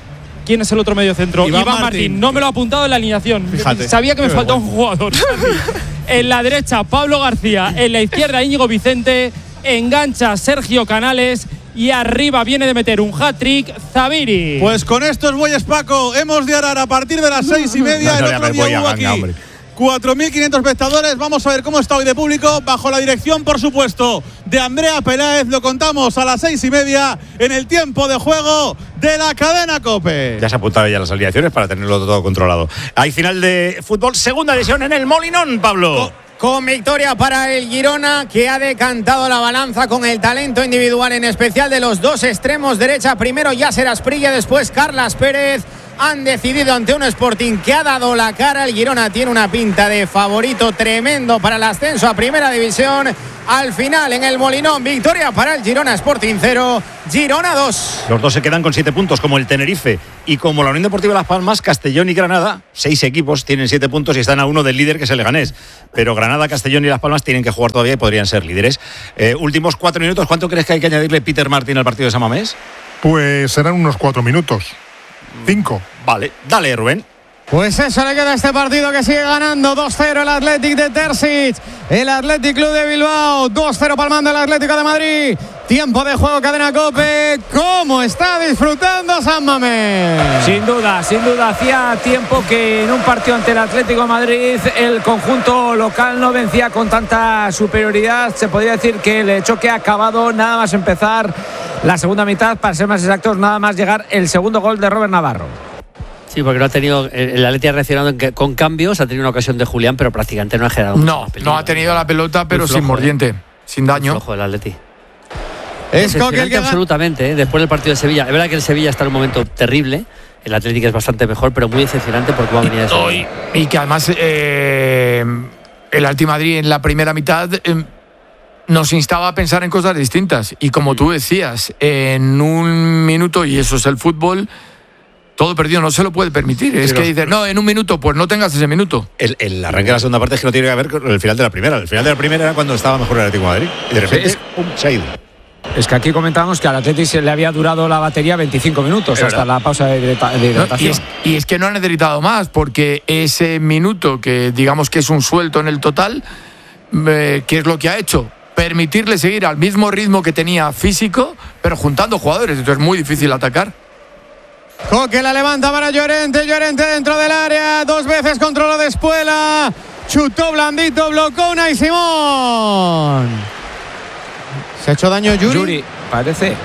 quién es el otro medio centro. Iván Iván, Martín. Martín. No me lo ha apuntado en la alineación. Fíjate. Sabía que me Qué faltaba vergüenza. un jugador. En la derecha, Pablo García. En la izquierda, Íñigo Vicente. Engancha Sergio Canales. Y arriba viene de meter un hat-trick Zaviri. Pues con estos bueyes, Paco, hemos de arar a partir de las seis y media. No, no el le otro hagas día buey a hubo Ganga, aquí hombre. cuatro mil quinientos espectadores. Vamos a ver cómo está hoy de público. Bajo la dirección, por supuesto, de Andrea Peláez. Lo contamos a las seis y media en el tiempo de juego de la cadena COPE. Ya se ha apuntado ya las alineaciones para tenerlo todo controlado. Hay final de fútbol, segunda división en el Molinón, Pablo. Con victoria para el Girona, que ha decantado la balanza con el talento individual, en especial de los dos extremos derecha. Primero Yasser Asprilla, después Carlas Pérez. Han decidido ante un Sporting que ha dado la cara. El Girona tiene una pinta de favorito tremendo para el ascenso a Primera División. Al final, en el Molinón, victoria para el Girona, Sporting cero, Girona dos. Los dos se quedan con siete puntos, como el Tenerife y como la Unión Deportiva Las Palmas, Castellón y Granada. Seis equipos tienen siete puntos y están a uno del líder, que es el Leganés. Pero Granada, Castellón y Las Palmas tienen que jugar todavía y podrían ser líderes. Eh, últimos cuatro minutos. ¿Cuánto crees que hay que añadirle Peter Martín al partido de San Mamés? Pues serán unos cuatro minutos. Cinco. Vale, dale, Rubén. Pues eso le queda a este partido, que sigue ganando dos cero el Athletic de Terzic. El Athletic Club de Bilbao, dos cero palmando el Atlético de Madrid. Tiempo de juego, cadena COPE. ¿Cómo está disfrutando San Mamés? Sin duda, sin duda. Hacía tiempo que en un partido ante el Atlético de Madrid el conjunto local no vencía con tanta superioridad. Se podría decir que el choque ha acabado nada más empezar la segunda mitad, para ser más exactos, nada más llegar el segundo gol de Robert Navarro. Sí, porque no ha tenido. El Atleti ha reaccionado en que, con cambios, ha tenido una ocasión de Julián, pero prácticamente no ha generado. No, no ha tenido la pelota, pero flojo, sin mordiente, ¿eh? sin daño. Muy flojo el Atleti. Es Decepcionante que absolutamente, ¿eh? Después del partido de Sevilla. Es verdad que el Sevilla está en un momento terrible. El Atlético es bastante mejor, pero muy decepcionante porque va a venir de eso. Y, y que además eh, el Atleti Madrid en la primera mitad eh, nos instaba a pensar en cosas distintas. Y como tú decías, en un minuto, y eso es el fútbol, todo perdido, no se lo puede permitir. Es Pero, que dices, no, en un minuto, pues no tengas ese minuto. El, el arranque de la segunda parte es que no tiene que ver con el final de la primera. El final de la primera era cuando estaba mejor el Atlético de Madrid. Y de repente, Sí, pum, se ha ido. Es que aquí comentábamos que al Atleti se le había durado la batería veinticinco minutos Es hasta verdad. la pausa de hidrata- de No, y, hidratación. es, y es que no han necesitado más, porque ese minuto, que digamos que es un suelto en el total, eh, ¿qué es lo que ha hecho? Permitirle seguir al mismo ritmo que tenía físico, pero juntando jugadores. Entonces es muy difícil atacar. Coque la levanta para Llorente. Llorente dentro del área. Dos veces controló de Espuela. Chutó blandito, bloqueó Unai Simón. ¿Se ha hecho daño Yuri? Yuri, parece.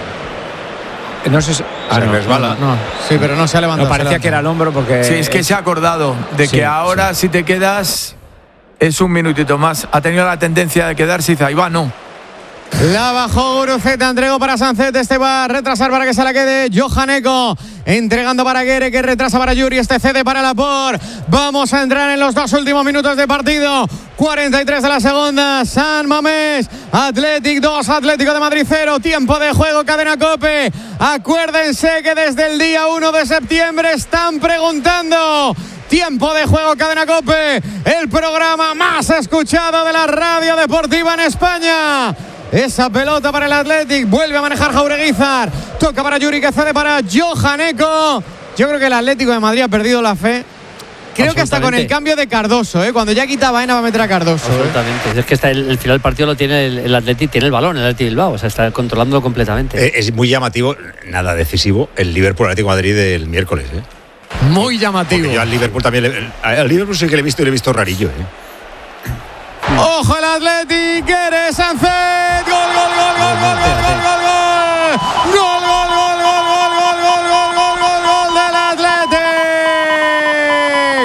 No sé si. Se resbala. No, sí, pero no se ha levantado. No, parecía que era el hombro porque. Sí, es que se ha acordado de Sí, que ahora si te quedas es un minutito más. Ha tenido la tendencia de quedarse y dice, ahí va, no. La bajó Guruceta, entregó para Sancet. Este va a retrasar para que se la quede Johaneko. Entregando para Guere, que retrasa para Yuri. Este cede para Laporte. Vamos a entrar en los dos últimos minutos de partido. cuarenta y tres de la segunda. San Mamés, Athletic dos, Atlético de Madrid cero. Tiempo de juego, cadena COPE. Acuérdense que desde el día uno de septiembre están preguntando. Tiempo de juego, cadena COPE. El programa más escuchado de la radio deportiva en España. Esa pelota para el Athletic. Vuelve a manejar Jaureguizar. Toca para Yuri, que cede para Johaneko. Yo creo que el Atlético de Madrid ha perdido la fe. Creo que hasta con el cambio de Cardoso, ¿eh? Cuando ya quita Baena va a meter a Cardoso. ¿eh? Absolutamente. Es que está el, el final del partido lo tiene el, el Athletic, tiene el balón, el Athletic Bilbao. O sea, está controlándolo completamente. Eh, es muy llamativo, nada decisivo, el Liverpool Atlético de Madrid del miércoles. ¿eh? Muy llamativo. Porque yo al Liverpool también, le, al Liverpool sí que le he visto y le he visto rarillo. ¿eh? Ojo el Athletic, Guere, Sancet. Gol, gol, gol, gol, gol, gol, gol, gol, gol. Gol, gol, gol, gol, gol, gol, gol, gol, gol, gol, gol del Athletic.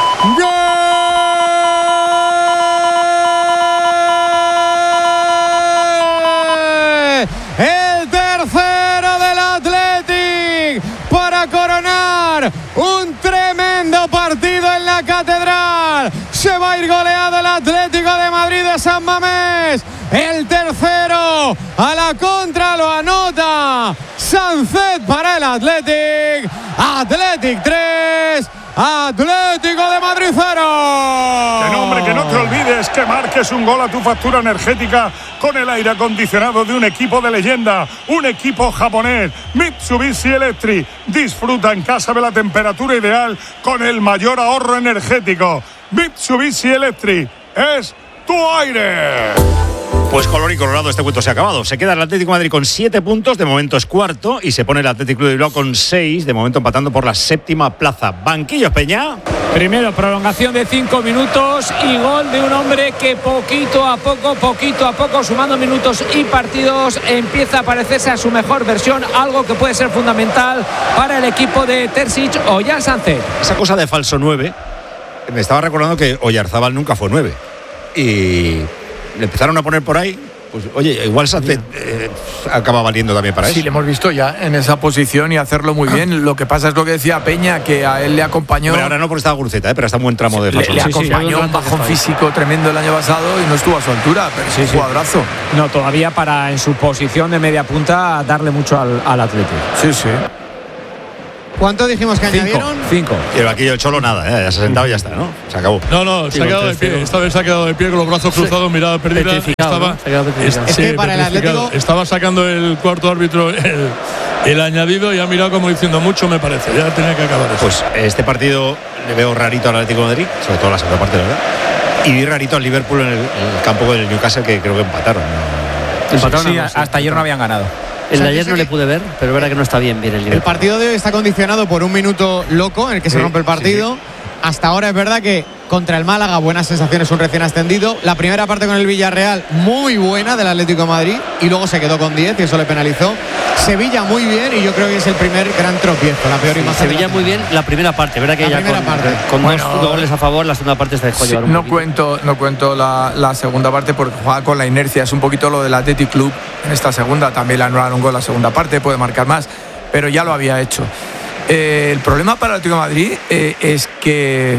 Gol. El tercero del Athletic para coronar un tremendo partido en la Catedral. Se va a ir goleado el Atlético de Madrid de San Mamés. El tercero a la contra lo anota Sancet para el Athletic. Athletic tres, Atlético de Madrid cero. Que no, hombre, que no te olvides ¿Quieres que marques un gol a tu factura energética con el aire acondicionado de un equipo de leyenda? Un equipo japonés, Mitsubishi Electric. Disfruta en casa de la temperatura ideal con el mayor ahorro energético. Mitsubishi Electric es tu aire. Pues color y colorado, este cuento se ha acabado. Se queda el Atlético de Madrid con siete puntos, de momento es cuarto, y se pone el Atlético de Bilbao con seis, de momento empatando por la séptima plaza. Banquillos, Peña. Primero, prolongación de cinco minutos y gol de un hombre que poquito a poco, poquito a poco, sumando minutos y partidos, empieza a parecerse a su mejor versión, algo que puede ser fundamental para el equipo de Terzic o Jan Sánchez. Esa cosa de falso nueve, me estaba recordando que Oyarzábal nunca fue nueve. Y le empezaron a poner por ahí, pues oye, igual Sánchez eh, acaba valiendo también para sí, eso. Sí, le hemos visto ya en esa posición y hacerlo muy bien. Lo que pasa es lo que decía Peña, que a él le acompañó. Hombre, ahora no porque estaba Guruceta, ¿eh? Pero está en buen tramo de falso. Le, le sí, acompañó sí, un bajón físico tremendo el año pasado y no estuvo a su altura, pero sí, es un sí. cuadrazo. No, todavía para en su posición de media punta darle mucho al, al Atlético. Sí, sí. ¿Cuánto dijimos que Cinco, añadieron? Cinco. Y el banquillo del Cholo nada, ¿eh? Ya se ha sentado y ya está, ¿no? Se acabó. No, no, se ha quedado de pie. Esta vez se ha quedado de pie con los brazos cruzados, mirada perdida. Estaba, ¿no? es, es que para el Atlético estaba sacando el cuarto árbitro el, el añadido y ha mirado como diciendo mucho, me parece. Ya tenía que acabar eso. Pues este partido le veo rarito al Atlético de Madrid, sobre todo la segunda parte, ¿verdad? Y vi rarito al Liverpool en el, en el campo del Newcastle, que creo que empataron. ¿no? Empataron sí, hasta empataron. Ayer no habían ganado. El o sea, de ayer no le pude ver, pero es verdad que no está bien bien el Liverpool. El partido de hoy está condicionado por un minuto loco en el que sí, se rompe el partido. Sí, sí. Hasta ahora es verdad que contra el Málaga buenas sensaciones, un recién ascendido. La primera parte con el Villarreal muy buena del Atlético de Madrid y luego se quedó con diez y eso le penalizó. Sevilla muy bien y yo creo que es el primer gran tropiezo, la peor sí, imagen. Sevilla muy bien la primera parte, verdad que la ya primera con, parte. con bueno, dos goles a favor, la segunda parte se dejó sí, llevar un no poquito. cuento no cuento la, la segunda parte porque juega con la inercia, es un poquito lo del Athletic Club en esta segunda, también le anularon un gol la segunda parte, puede marcar más, pero ya lo había hecho. Eh, el problema para el Atlético de Madrid eh, es que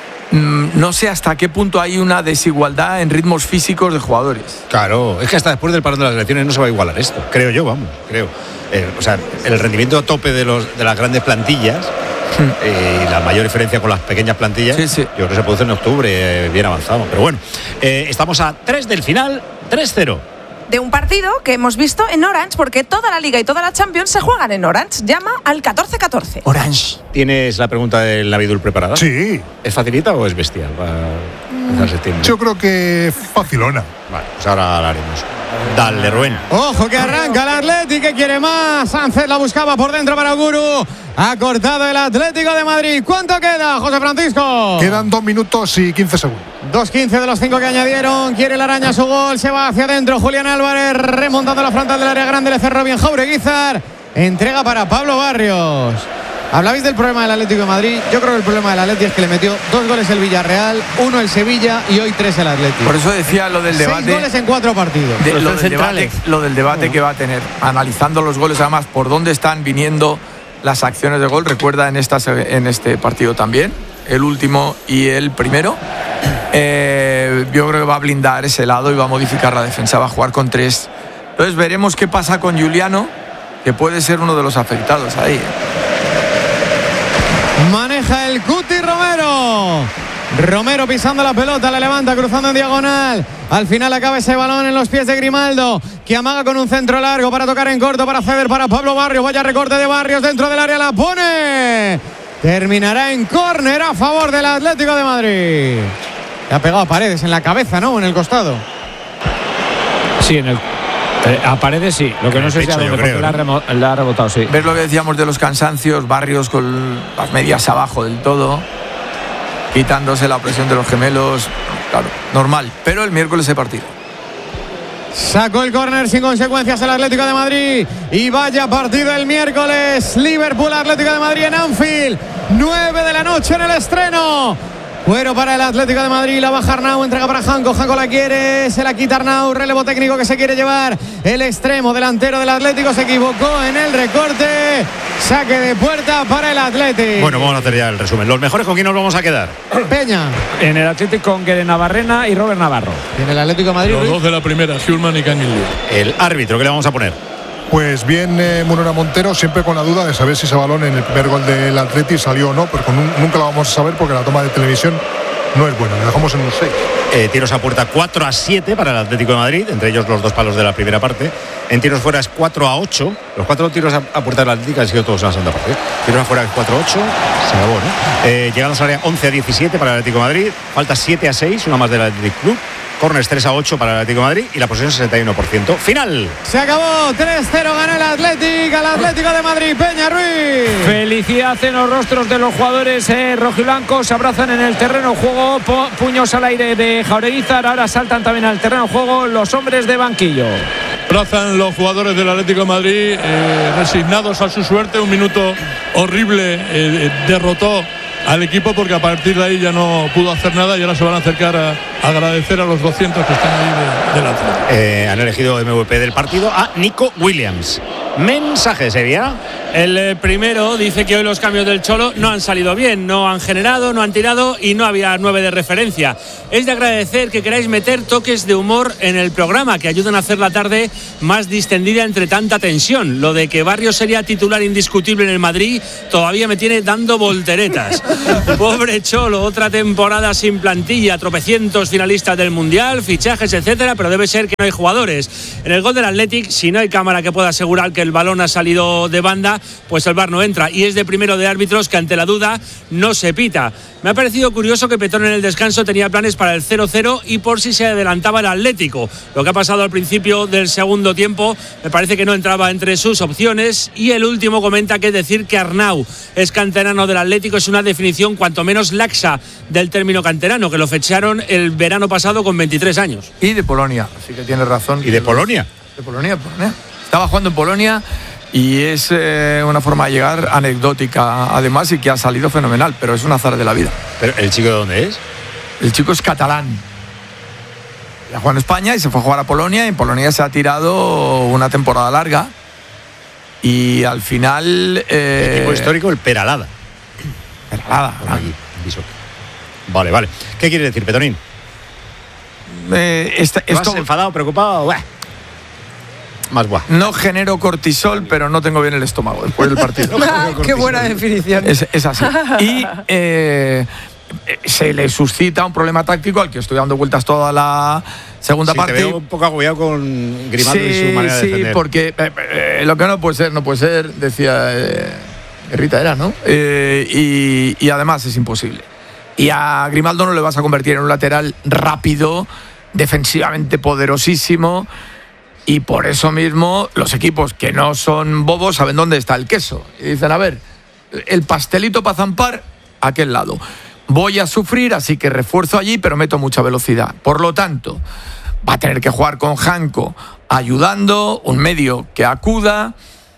no sé hasta qué punto hay una desigualdad en ritmos físicos de jugadores. Claro, es que hasta después del parón de las elecciones no se va a igualar esto, creo yo, vamos, creo. Eh, o sea, el rendimiento a tope de, los, de las grandes plantillas y eh, la mayor diferencia con las pequeñas plantillas, sí, sí. yo creo que se produce en octubre, eh, bien avanzado. Pero bueno, eh, estamos a tres del final, tres cero. De un partido que hemos visto en Orange, porque toda la Liga y toda la Champions se juegan en Orange. Llama al catorce catorce. Orange. ¿Tienes la pregunta del Navidul preparada? Sí. ¿Es facilita o es bestial para empezar septiembre? Yo creo que facilona. Vale, pues ahora la haremos. Dale, Rubén. Ojo que arranca el Atlético, que quiere más. Sánchez la buscaba por dentro para Guru. Ha cortado el Atlético de Madrid. ¿Cuánto queda, José Francisco? Quedan dos minutos y quince segundos. dos quince de los cinco que añadieron. Quiere la araña su gol. Se va hacia adentro. Julián Álvarez remontando la frontal del área grande. Le cerró bien Jaureguizar. Entrega para Pablo Barrios. Hablabais del problema del Atlético de Madrid. Yo creo que el problema del Atlético es que le metió dos goles el Villarreal, uno el Sevilla y hoy tres el Atlético. Por eso decía lo del debate. Seis goles en cuatro partidos. De, lo, del debate, lo del debate no. que va a tener, analizando los goles, además, por dónde están viniendo las acciones de gol. Recuerda en, esta, en este partido también, el último y el primero. Eh, yo creo que va a blindar ese lado y va a modificar la defensa, va a jugar con tres. Entonces veremos qué pasa con Juliano, que puede ser uno de los afectados ahí. Maneja el Cuti Romero. Romero pisando la pelota, la levanta, cruzando en diagonal. Al final acaba ese balón en los pies de Grimaldo, que amaga con un centro largo para tocar en corto, para ceder para Pablo Barrios. Vaya recorte de Barrios dentro del área, la pone. Terminará en córner a favor del Atlético de Madrid. Le ha pegado a Paredes en la cabeza, ¿no? En el costado. Sí, en el... Eh, a Paredes sí, lo que no sé si a dónde, porque la ha, remo- la ha rebotado, sí. ¿Ves lo que decíamos de los cansancios? Barrios con las medias abajo del todo, quitándose la presión de los gemelos. Claro, normal, pero el miércoles he partido. Sacó el córner sin consecuencias el Atlético de Madrid. Y vaya partido el miércoles. Liverpool Atlético de Madrid en Anfield. nueve de la noche en el estreno. Cuero para el Atlético de Madrid, la baja Arnau, entrega para Janko, Janko la quiere, se la quita Arnau, relevo técnico que se quiere llevar el extremo delantero del Atlético, se equivocó en el recorte, saque de puerta para el Atlético. Bueno, vamos a hacer ya el resumen. ¿Los mejores con quién nos vamos a quedar? Peña. En el Atlético con Guede Navarrena y Robert Navarro. En el Atlético de Madrid. Los dos de la primera, Schürrle y Canguilí. El árbitro, ¿qué le vamos a poner? Pues bien, eh, Munera Montero, siempre con la duda de saber si ese balón en el primer gol del Atleti salió o no, porque nunca lo vamos a saber porque la toma de televisión no es bueno, lo dejamos en un seis. Eh, tiros a puerta cuatro a siete para el Atlético de Madrid, entre ellos los dos palos de la primera parte. En tiros fuera es cuatro a ocho. Los cuatro tiros a, a puerta del Atlético han sido todos en la segunda parte. Tiros afuera es cuatro a ocho. Se acabó, ¿no? Eh, llegadas al área once a diecisiete para el Atlético de Madrid. Falta siete a seis, una más del Atlético Club. Corners tres a ocho para el Atlético de Madrid y la posesión sesenta y uno por ciento. Final. Se acabó, tres cero ganó el Atlético al Atlético de Madrid. Peña Ruiz. Felicidad en los rostros de los jugadores eh, rojiblancos. Se abrazan en el terreno de juego, po- puños al aire de Jaureguizar. Ahora saltan también al terreno de juego los hombres de banquillo. Abrazan los jugadores del Atlético de Madrid, eh, resignados a su suerte. Un minuto horrible, eh, derrotó al equipo porque a partir de ahí ya no pudo hacer nada y ahora se van a acercar a, a agradecer a los doscientos que están ahí de, del Atlético. Eh, han elegido M V P del partido a Nico Williams. Mensaje, Sevilla. El eh, primero dice que hoy los cambios del Cholo no han salido bien, no han generado, no han tirado y no había nueve de referencia. Es de agradecer que queráis meter toques de humor en el programa que ayudan a hacer la tarde más distendida entre tanta tensión. Lo de que Barrios sería titular indiscutible en el Madrid todavía me tiene dando volteretas. Pobre Cholo, otra temporada sin plantilla, tropecientos finalistas del Mundial, fichajes, etcétera, pero debe ser que no hay jugadores. En el gol del Athletic, si no hay cámara que pueda asegurar que el balón ha salido de banda, pues el V A R no entra y es de primero de árbitros que ante la duda no se pita. Me ha parecido curioso que Petón en el descanso tenía planes para el cero cero y por si se adelantaba el Atlético. Lo que ha pasado al principio del segundo tiempo me parece que no entraba entre sus opciones. Y el último comenta que decir que Arnau es canterano del Atlético es una definición cuanto menos laxa del término canterano, que lo fecharon el verano pasado con veintitrés años. Y de Polonia, así que tienes razón. ¿Y de Polonia? De Polonia, Polonia. Estaba jugando en Polonia y es eh, una forma de llegar anecdótica además y que ha salido fenomenal, pero es un azar de la vida. ¿Pero el chico de dónde es? El chico es catalán. Ya jugó en España y se fue a jugar a Polonia y en Polonia se ha tirado una temporada larga y al final... Eh, el equipo histórico, el Peralada. Peralada. Aquí, vale, vale. ¿Qué quiere decir, Petonín? Eh, esta, ¿Vas esto, enfadado, preocupado? Buah. Más guau. No genero cortisol, pero no tengo bien el estómago después del partido. Qué buena definición. Es, es así. Y eh, se le suscita un problema táctico al que estoy dando vueltas toda la segunda sí, parte. Te veo un poco agobiado con Grimaldo sí, y su manera sí, de defender. Sí, porque eh, eh, lo que no puede ser, no puede ser, decía eh, Rita era, ¿no? Eh, y, y además es imposible. Y a Grimaldo no le vas a convertir en un lateral rápido, defensivamente poderosísimo. Y por eso mismo los equipos que no son bobos saben dónde está el queso. Y dicen, a ver, el pastelito para zampar, a aquel lado. Voy a sufrir, así que refuerzo allí, pero meto mucha velocidad. Por lo tanto, va a tener que jugar con Janko ayudando, un medio que acuda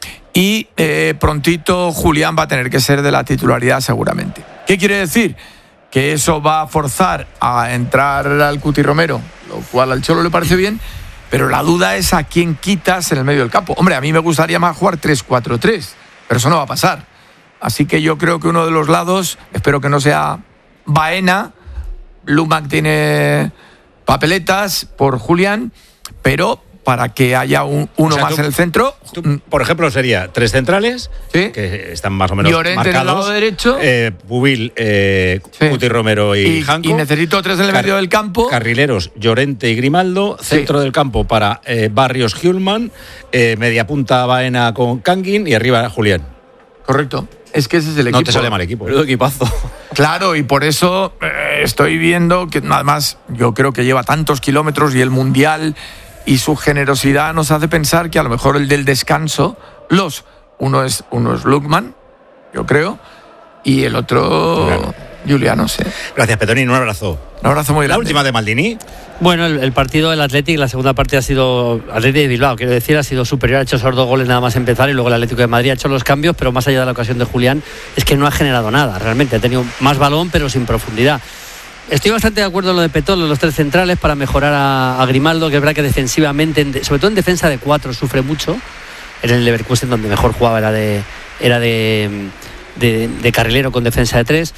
y eh, prontito Julián va a tener que ser de la titularidad seguramente. ¿Qué quiere decir? Que eso va a forzar a entrar al Cuti Romero, lo cual al Cholo le parece bien. Pero la duda es a quién quitas en el medio del campo. Hombre, a mí me gustaría más jugar tres cuatro tres, pero eso no va a pasar. Así que yo creo que uno de los lados, espero que no sea Baena, Lumac tiene papeletas por Julián, pero para que haya un, uno o sea, más tú, en el centro. Tú, por ejemplo, sería tres centrales, ¿sí? Que están más o menos Llorente marcados. En el lado derecho. Eh, Pubil, eh, sí. Cuti Romero y, y Janko. Y necesito tres en el Car medio del campo. Carrileros, Llorente y Grimaldo. Sí. Centro del campo para eh, Barrios, Hjulman. Eh, media punta Baena con Kangin y arriba Julián. Correcto. Es que ese es el equipo. No te sale mal equipo. Menudo equipazo. Claro, y por eso eh, estoy viendo que además yo creo que lleva tantos kilómetros y el Mundial y su generosidad nos hace pensar que a lo mejor el del descanso, los, uno es, uno es Lukman, yo creo, y el otro Juliano, Juliano sí. Gracias, Petonín, un abrazo. Un abrazo muy grande. La última de Maldini. Bueno, el, el partido del Athletic, la segunda parte ha sido Athletic de Bilbao, quiero decir, ha sido superior, ha hecho esos dos goles nada más empezar y luego el Atlético de Madrid ha hecho los cambios, pero más allá de la ocasión de Julián, es que no ha generado nada, realmente, ha tenido más balón pero sin profundidad. Estoy bastante de acuerdo en lo de Petón, los tres centrales para mejorar a, a Grimaldo, que es verdad que defensivamente, sobre todo en defensa de cuatro, sufre mucho. En el Leverkusen donde mejor jugaba era de, era de, de, de carrilero con defensa de tres.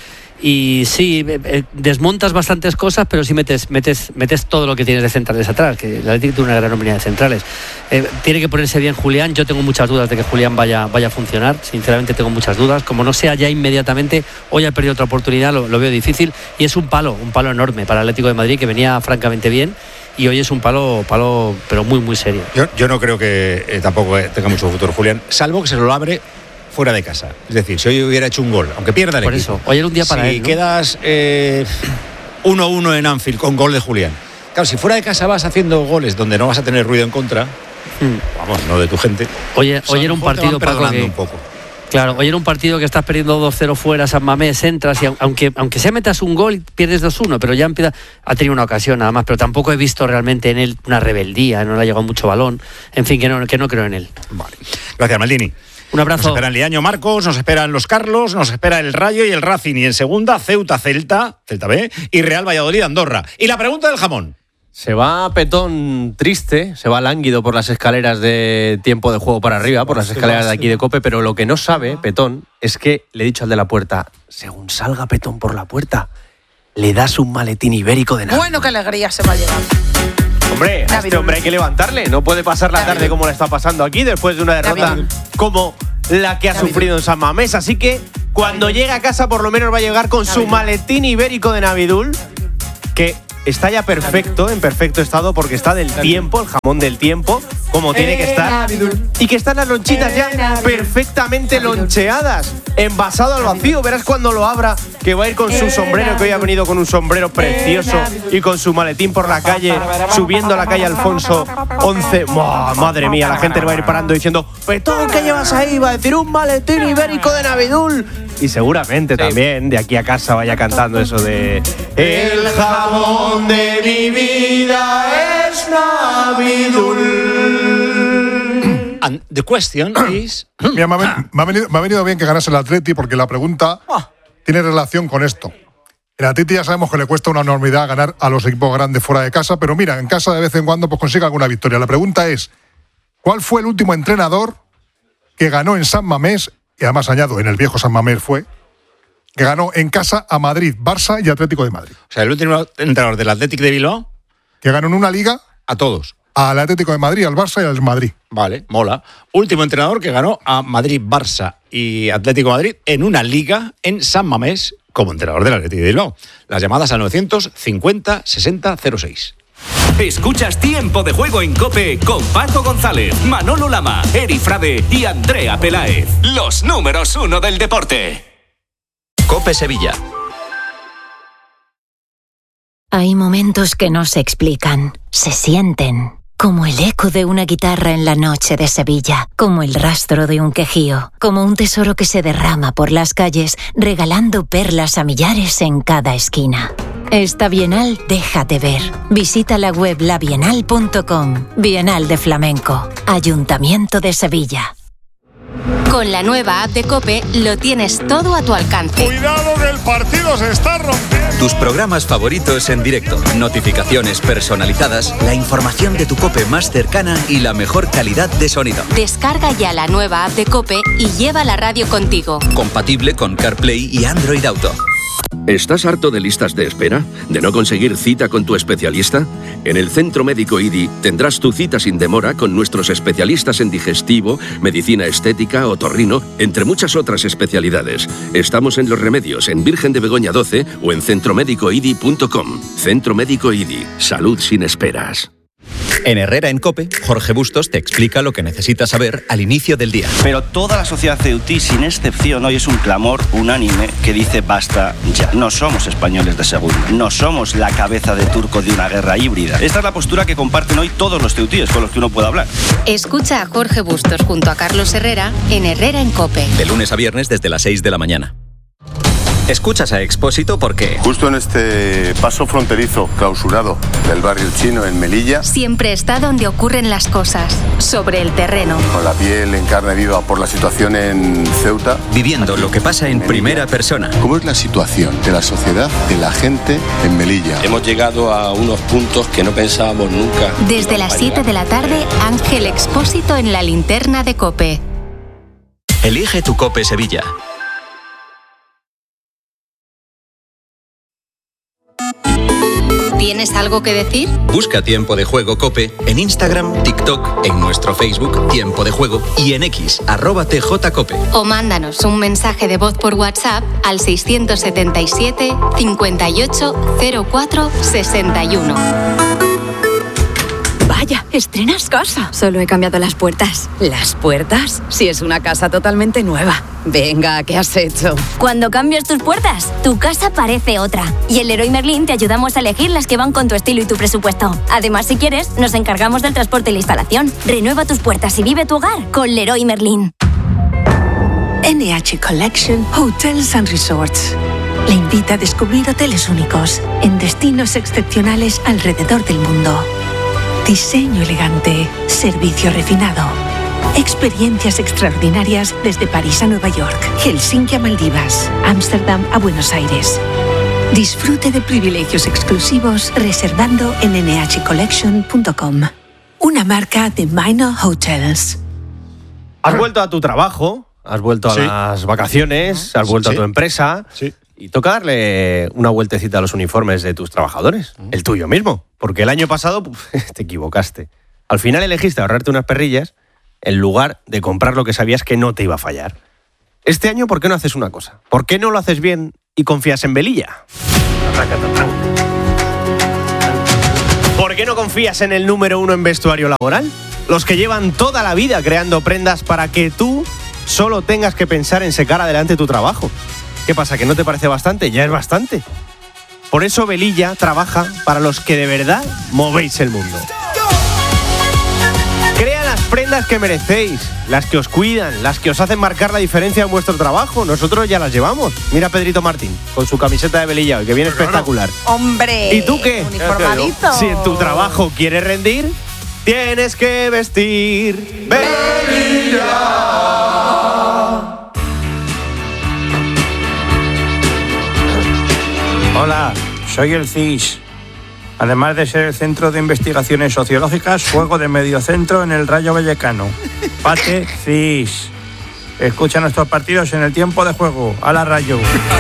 y sí, eh, desmontas bastantes cosas, pero sí metes, metes, metes todo lo que tienes de centrales atrás, que el Atlético tiene una gran nómina de centrales. Eh, tiene que ponerse bien Julián. Yo tengo muchas dudas de que Julián vaya, vaya a funcionar, sinceramente tengo muchas dudas. Como no sea ya inmediatamente, hoy ha perdido otra oportunidad, lo, lo veo difícil, y es un palo, un palo enorme para el Atlético de Madrid, que venía francamente bien, y hoy es un palo, palo pero muy, muy serio. Yo, yo no creo que eh, tampoco tenga mucho futuro Julián, salvo que se lo abre fuera de casa. Es decir, si hoy hubiera hecho un gol, aunque pierda el Por equipo. eso, hoy era un día para si él, ¿no? quedas eh, uno uno en Anfield con gol de Julián. Claro, si fuera de casa vas haciendo goles donde no vas a tener ruido en contra, hmm. vamos, no de tu gente. Oye, pues hoy era un partido, Paco, que, un poco. Claro, hoy era un partido que estás perdiendo dos cero fuera, San Mamés, entras y aunque, aunque sea metas un gol, pierdes dos uno, pero ya empieza, ha tenido una ocasión nada más, pero tampoco he visto realmente en él una rebeldía, no le ha llegado mucho balón, en fin, que no, que no creo en él. Vale. Gracias, Maldini. Un abrazo. Nos esperan Liaño Marcos, nos esperan los Carlos, nos espera el Rayo y el Racing, y en segunda, Ceuta, Celta, Celta B, y Real Valladolid, Andorra. Y la pregunta del jamón. Se va Petón triste, se va lánguido por las escaleras de tiempo de juego para arriba, por las escaleras de aquí de COPE, pero lo que no sabe Petón es que le he dicho al de la puerta, según salga Petón por la puerta, le das un maletín ibérico de nada. Bueno, qué alegría se va a llevar. Hombre, a este hombre hay que levantarle, no puede pasar la tarde como le está pasando aquí después de una derrota como la que ha sufrido en San Mamés, así que cuando llegue a casa por lo menos va a llegar con su maletín ibérico de Navidul, que está ya perfecto, en perfecto estado, porque está del tiempo, el jamón del tiempo, como tiene que estar. Y que están las lonchitas ya perfectamente loncheadas, envasado al vacío. Verás cuando lo abra, que va a ir con su sombrero, que hoy ha venido con un sombrero precioso, y con su maletín por la calle, subiendo a la calle Alfonso once. ¡Oh, madre mía! La gente le va a ir parando diciendo, Petón, ¿qué llevas ahí? Va a decir un maletín ibérico de Navidul. Y seguramente sí. También de aquí a casa vaya cantando eso de el jamón de mi vida es Navidul. And the question is... Mira, me, ha, me, ha venido, me ha venido bien que ganase el Atleti, porque la pregunta oh. tiene relación con esto. El Atleti ya sabemos que le cuesta una enormidad ganar a los equipos grandes fuera de casa, pero mira, en casa de vez en cuando pues consigue alguna victoria. La pregunta es, ¿cuál fue el último entrenador que ganó en San Mamés? Y además añado, en el viejo San Mamés fue, que ganó en casa a Madrid, Barça y Atlético de Madrid. O sea, el último entrenador del Atlético de Bilbao. Que ganó en una liga. A todos. Al Atlético de Madrid, al Barça y al Madrid. Vale, mola. Último entrenador que ganó a Madrid, Barça y Atlético de Madrid en una liga en San Mamés como entrenador del Atlético de Bilbao. Las llamadas al novecientos cincuenta sesenta cero seis. Escuchas Tiempo de Juego en COPE con Paco González, Manolo Lama, Eri Frade y Andrea Peláez. Los números uno del deporte. COPE Sevilla. Hay momentos que no se explican, se sienten. Como el eco de una guitarra en la noche de Sevilla, como el rastro de un quejío, como un tesoro que se derrama por las calles, regalando perlas a millares en cada esquina. Esta Bienal déjate ver. Visita la web la bienal punto com. Bienal de Flamenco. Ayuntamiento de Sevilla. Con la nueva app de COPE lo tienes todo a tu alcance. ¡Cuidado que el partido se está rompiendo! Tus programas favoritos en directo, notificaciones personalizadas, la información de tu COPE más cercana y la mejor calidad de sonido. Descarga ya la nueva app de COPE y lleva la radio contigo. Compatible con CarPlay y Android Auto. ¿Estás harto de listas de espera? ¿De no conseguir cita con tu especialista? En el Centro Médico I D I tendrás tu cita sin demora con nuestros especialistas en digestivo, medicina estética, otorrino, entre muchas otras especialidades. Estamos en Los Remedios, en Virgen de Begoña doce o en centro médico i d i punto com. Centro Médico I D I. Salud sin esperas. En Herrera en COPE, Jorge Bustos te explica lo que necesitas saber al inicio del día. Pero toda la sociedad ceutí, sin excepción, hoy es un clamor unánime que dice basta ya. No somos españoles de segunda, no somos la cabeza de turco de una guerra híbrida. Esta es la postura que comparten hoy todos los ceutíes con los que uno puede hablar. Escucha a Jorge Bustos junto a Carlos Herrera en Herrera en COPE. De lunes a viernes desde las seis de la mañana. Escuchas a Expósito porque... Justo en este paso fronterizo clausurado del barrio chino en Melilla... Siempre está donde ocurren las cosas, sobre el terreno. Con la piel en carne viva por la situación en Ceuta... Viviendo lo que pasa en primera persona. ¿Cómo es la situación de la sociedad, de la gente en Melilla? Hemos llegado a unos puntos que no pensábamos nunca. Desde las siete de la tarde, Ángel Expósito en la linterna de COPE. Elige tu COPE Sevilla. ¿Tienes algo que decir? Busca Tiempo de Juego COPE en Instagram, TikTok, en nuestro Facebook Tiempo de Juego y en X, arroba tjcope. O mándanos un mensaje de voz por WhatsApp al seiscientos setenta y siete, cincuenta y ocho, cero cuatro, sesenta y uno. Vaya, estrenas casa. Solo he cambiado las puertas. ¿Las puertas? Si es una casa totalmente nueva. Venga, ¿qué has hecho? Cuando cambias tus puertas, tu casa parece otra. Y en Leroy Merlin te ayudamos a elegir las que van con tu estilo y tu presupuesto. Además, si quieres, nos encargamos del transporte y la instalación. Renueva tus puertas y vive tu hogar con Leroy Merlin. N H Collection Hotels and Resorts le invita a descubrir hoteles únicos en destinos excepcionales alrededor del mundo. Diseño elegante, servicio refinado, experiencias extraordinarias desde París a Nueva York, Helsinki a Maldivas, Ámsterdam a Buenos Aires. Disfrute de privilegios exclusivos reservando en n h collection punto com. Una marca de Minor Hotels. Has vuelto a tu trabajo, has vuelto a Sí. las vacaciones, has vuelto Sí. a tu empresa. Sí. Y toca darle una vueltecita a los uniformes de tus trabajadores, el tuyo mismo, porque el año pasado puf, te equivocaste. Al final elegiste ahorrarte unas perrillas en lugar de comprar lo que sabías que no te iba a fallar. Este año, ¿por qué no haces una cosa? ¿Por qué no lo haces bien y confías en Velilla? ¿Por qué no confías en el número uno en vestuario laboral? Los que llevan toda la vida creando prendas para que tú solo tengas que pensar en sacar adelante tu trabajo. ¿Qué pasa? ¿Que no te parece bastante? Ya es bastante. Por eso Velilla trabaja para los que de verdad movéis el mundo. Crea las prendas que merecéis, las que os cuidan, las que os hacen marcar la diferencia en vuestro trabajo. Nosotros ya las llevamos. Mira a Pedrito Martín, con su camiseta de Velilla hoy, que viene espectacular. ¡Hombre! ¿Y tú qué? Uniformadito. Si en tu trabajo quieres rendir, tienes que vestir Velilla. Hola, soy el C I S. Además de ser el Centro de Investigaciones Sociológicas, juego de mediocentro en el Rayo Vallecano. Pate C I S. Escucha nuestros partidos en el tiempo de juego. ¡A la Rayo!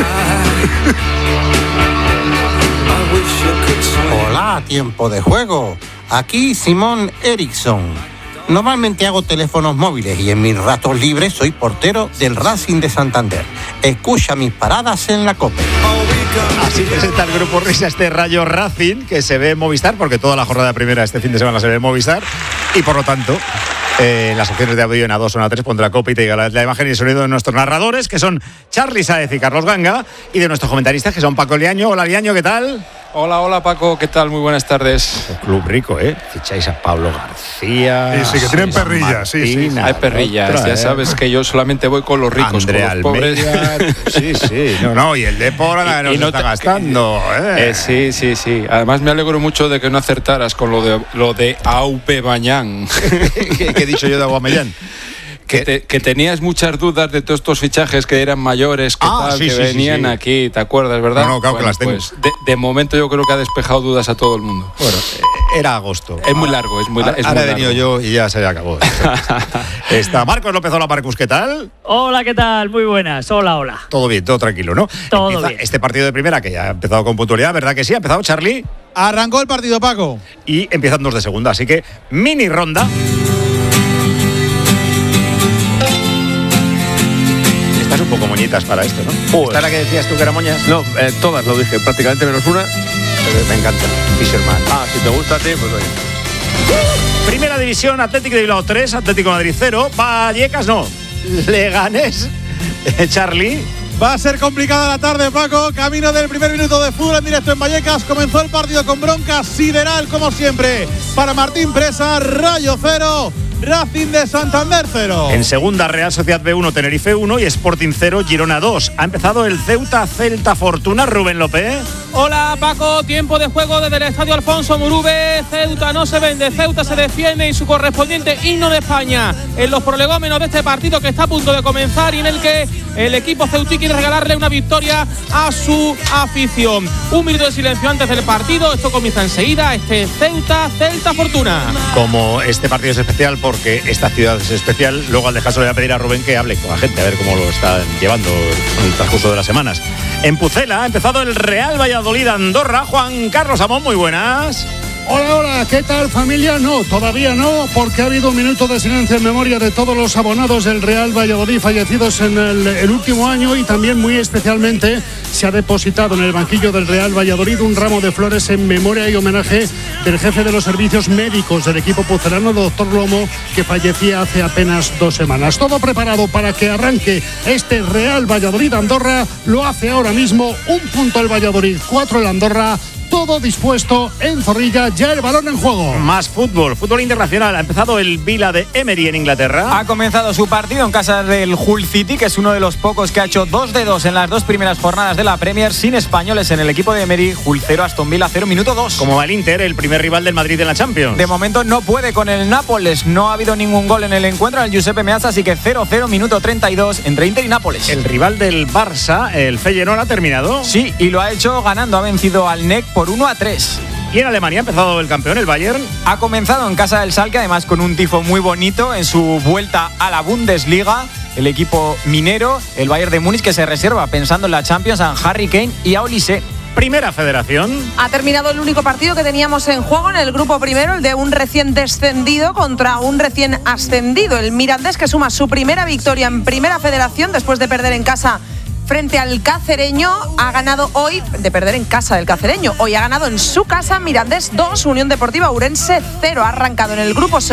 Hola, tiempo de juego. Aquí Simón Eriksson. Normalmente hago teléfonos móviles y en mis ratos libres soy portero del Racing de Santander. Escucha mis paradas en la COPE. Así presenta el Grupo Risa este Rayo Racing, que se ve en Movistar, porque toda la jornada primera este fin de semana se ve en Movistar, y por lo tanto, eh, en las opciones de audio en A dos o en A tres pondrá COPE y te llega la, la imagen y el sonido de nuestros narradores, que son Charly Sáez y Carlos Ganga, y de nuestros comentaristas, que son Paco Liaño. Hola, Liaño, ¿qué tal? Hola, hola Paco, ¿qué tal? Muy buenas tardes. Un club rico, ¿eh? Ficháis a Pablo García. Sí, sí, que tienen perrillas, sí, sí, sí. Hay perrillas, otra, ya ¿eh? sabes que yo solamente voy con los ricos, Andrea con los pobres. Almeida, sí, sí. No, no, y el Depor que nos Y no está te- gastando, ¿eh? Eh, sí, sí, sí. Además me alegro mucho de que no acertaras con lo de lo de Aupe Mañán. ¿Qué, qué he dicho yo de Aguamellán? Que, te- que tenías muchas dudas de todos estos fichajes que eran mayores, que, Ah, tal, sí, que sí, sí, venían sí. aquí, ¿te acuerdas, verdad? No, no, claro que las tengo. pues, de, de momento yo creo que ha despejado dudas a todo el mundo. Bueno, era agosto. Es muy largo, es muy, la- es Ahora muy he venido largo. yo y ya se acabó. Está Marcos López, hola Marcus, ¿qué tal? Hola, ¿qué tal? Muy buenas. Hola, hola. Todo bien, todo tranquilo, ¿no? Todo Empieza bien. este partido de primera que ya ha empezado con puntualidad, ¿verdad que sí? ¿Ha empezado Charly? Arrancó el partido, Paco. Y empiezan dos de segunda, así que mini ronda. Estás un poco moñitas para esto, ¿no? Joder. ¿Esta es la que decías tú que era moñas? No, eh, todas lo dije, prácticamente menos una. Pero me encanta, Fisherman. Ah, si te gusta a ti, pues oye. Primera división, Atlético de Bilbao tres, Atlético de Madrid cero, Vallecas no, Leganés, eh, Charly. Va a ser complicada la tarde, Paco. Camino del primer minuto de fútbol en directo en Vallecas. Comenzó el partido con bronca sideral, como siempre. Para Martín Presa, Rayo cero, Racing de Santander cero. En segunda, Real Sociedad B uno, Tenerife uno y Sporting cero, Girona dos. Ha empezado el Ceuta Celta Fortuna, Rubén López. Hola Paco, tiempo de juego desde el estadio Alfonso Murube. Ceuta no se vende, Ceuta se defiende y su correspondiente himno de España en los prolegómenos de este partido que está a punto de comenzar y en el que el equipo ceutí quiere regalarle una victoria a su afición. Un minuto de silencio antes del partido, esto comienza enseguida, este Ceuta Celta Fortuna. Como este partido es especial por porque esta ciudad es especial. Luego al descanso le voy a pedir a Rubén que hable con la gente, a ver cómo lo están llevando en el transcurso de las semanas. En Pucela ha empezado el Real Valladolid Andorra. Juan Carlos Amón, muy buenas. Hola, hola, ¿qué tal, familia? No, todavía no, porque ha habido un minuto de silencio en memoria de todos los abonados del Real Valladolid fallecidos en el, el último año, y también muy especialmente se ha depositado en el banquillo del Real Valladolid un ramo de flores en memoria y homenaje del jefe de los servicios médicos del equipo pucelano, doctor Lomo, que fallecía hace apenas dos semanas. Todo preparado para que arranque este Real Valladolid Andorra. Lo hace ahora mismo, un punto el Valladolid, cuatro el Andorra. Todo dispuesto en Zorrilla, ya el balón en juego. Más fútbol, fútbol internacional. Ha empezado el Villa de Emery en Inglaterra. Ha comenzado su partido en casa del Hull City, que es uno de los pocos que ha hecho dos de dos en las dos primeras jornadas de la Premier, sin españoles en el equipo de Emery. Hull cero, Aston Villa cero, minuto dos. Como va el Inter, el primer rival del Madrid en la Champions. De momento no puede con el Nápoles. No ha habido ningún gol en el encuentro en el Giuseppe Meazza, así que cero cero, minuto treinta y dos entre Inter y Nápoles. El rival del Barça, el Feyenoord, ha terminado. Sí, y lo ha hecho ganando. Ha vencido al N E C por uno a tres. Y en Alemania ha empezado el campeón, el Bayern. Ha comenzado en casa del Schalke, además con un tifo muy bonito en su vuelta a la Bundesliga. El equipo minero, el Bayern de Múnich, que se reserva pensando en la Champions a Harry Kane y a Olise. Primera Federación. Ha terminado el único partido que teníamos en juego en el grupo primero, el de un recién descendido contra un recién ascendido. El Mirandés, que suma su primera victoria en Primera Federación después de perder en casa frente al Cacereño. Ha ganado hoy, de perder en casa del Cacereño, hoy ha ganado en su casa Mirandés dos, Unión Deportiva Ourense cero. Ha arrancado en el grupo segundo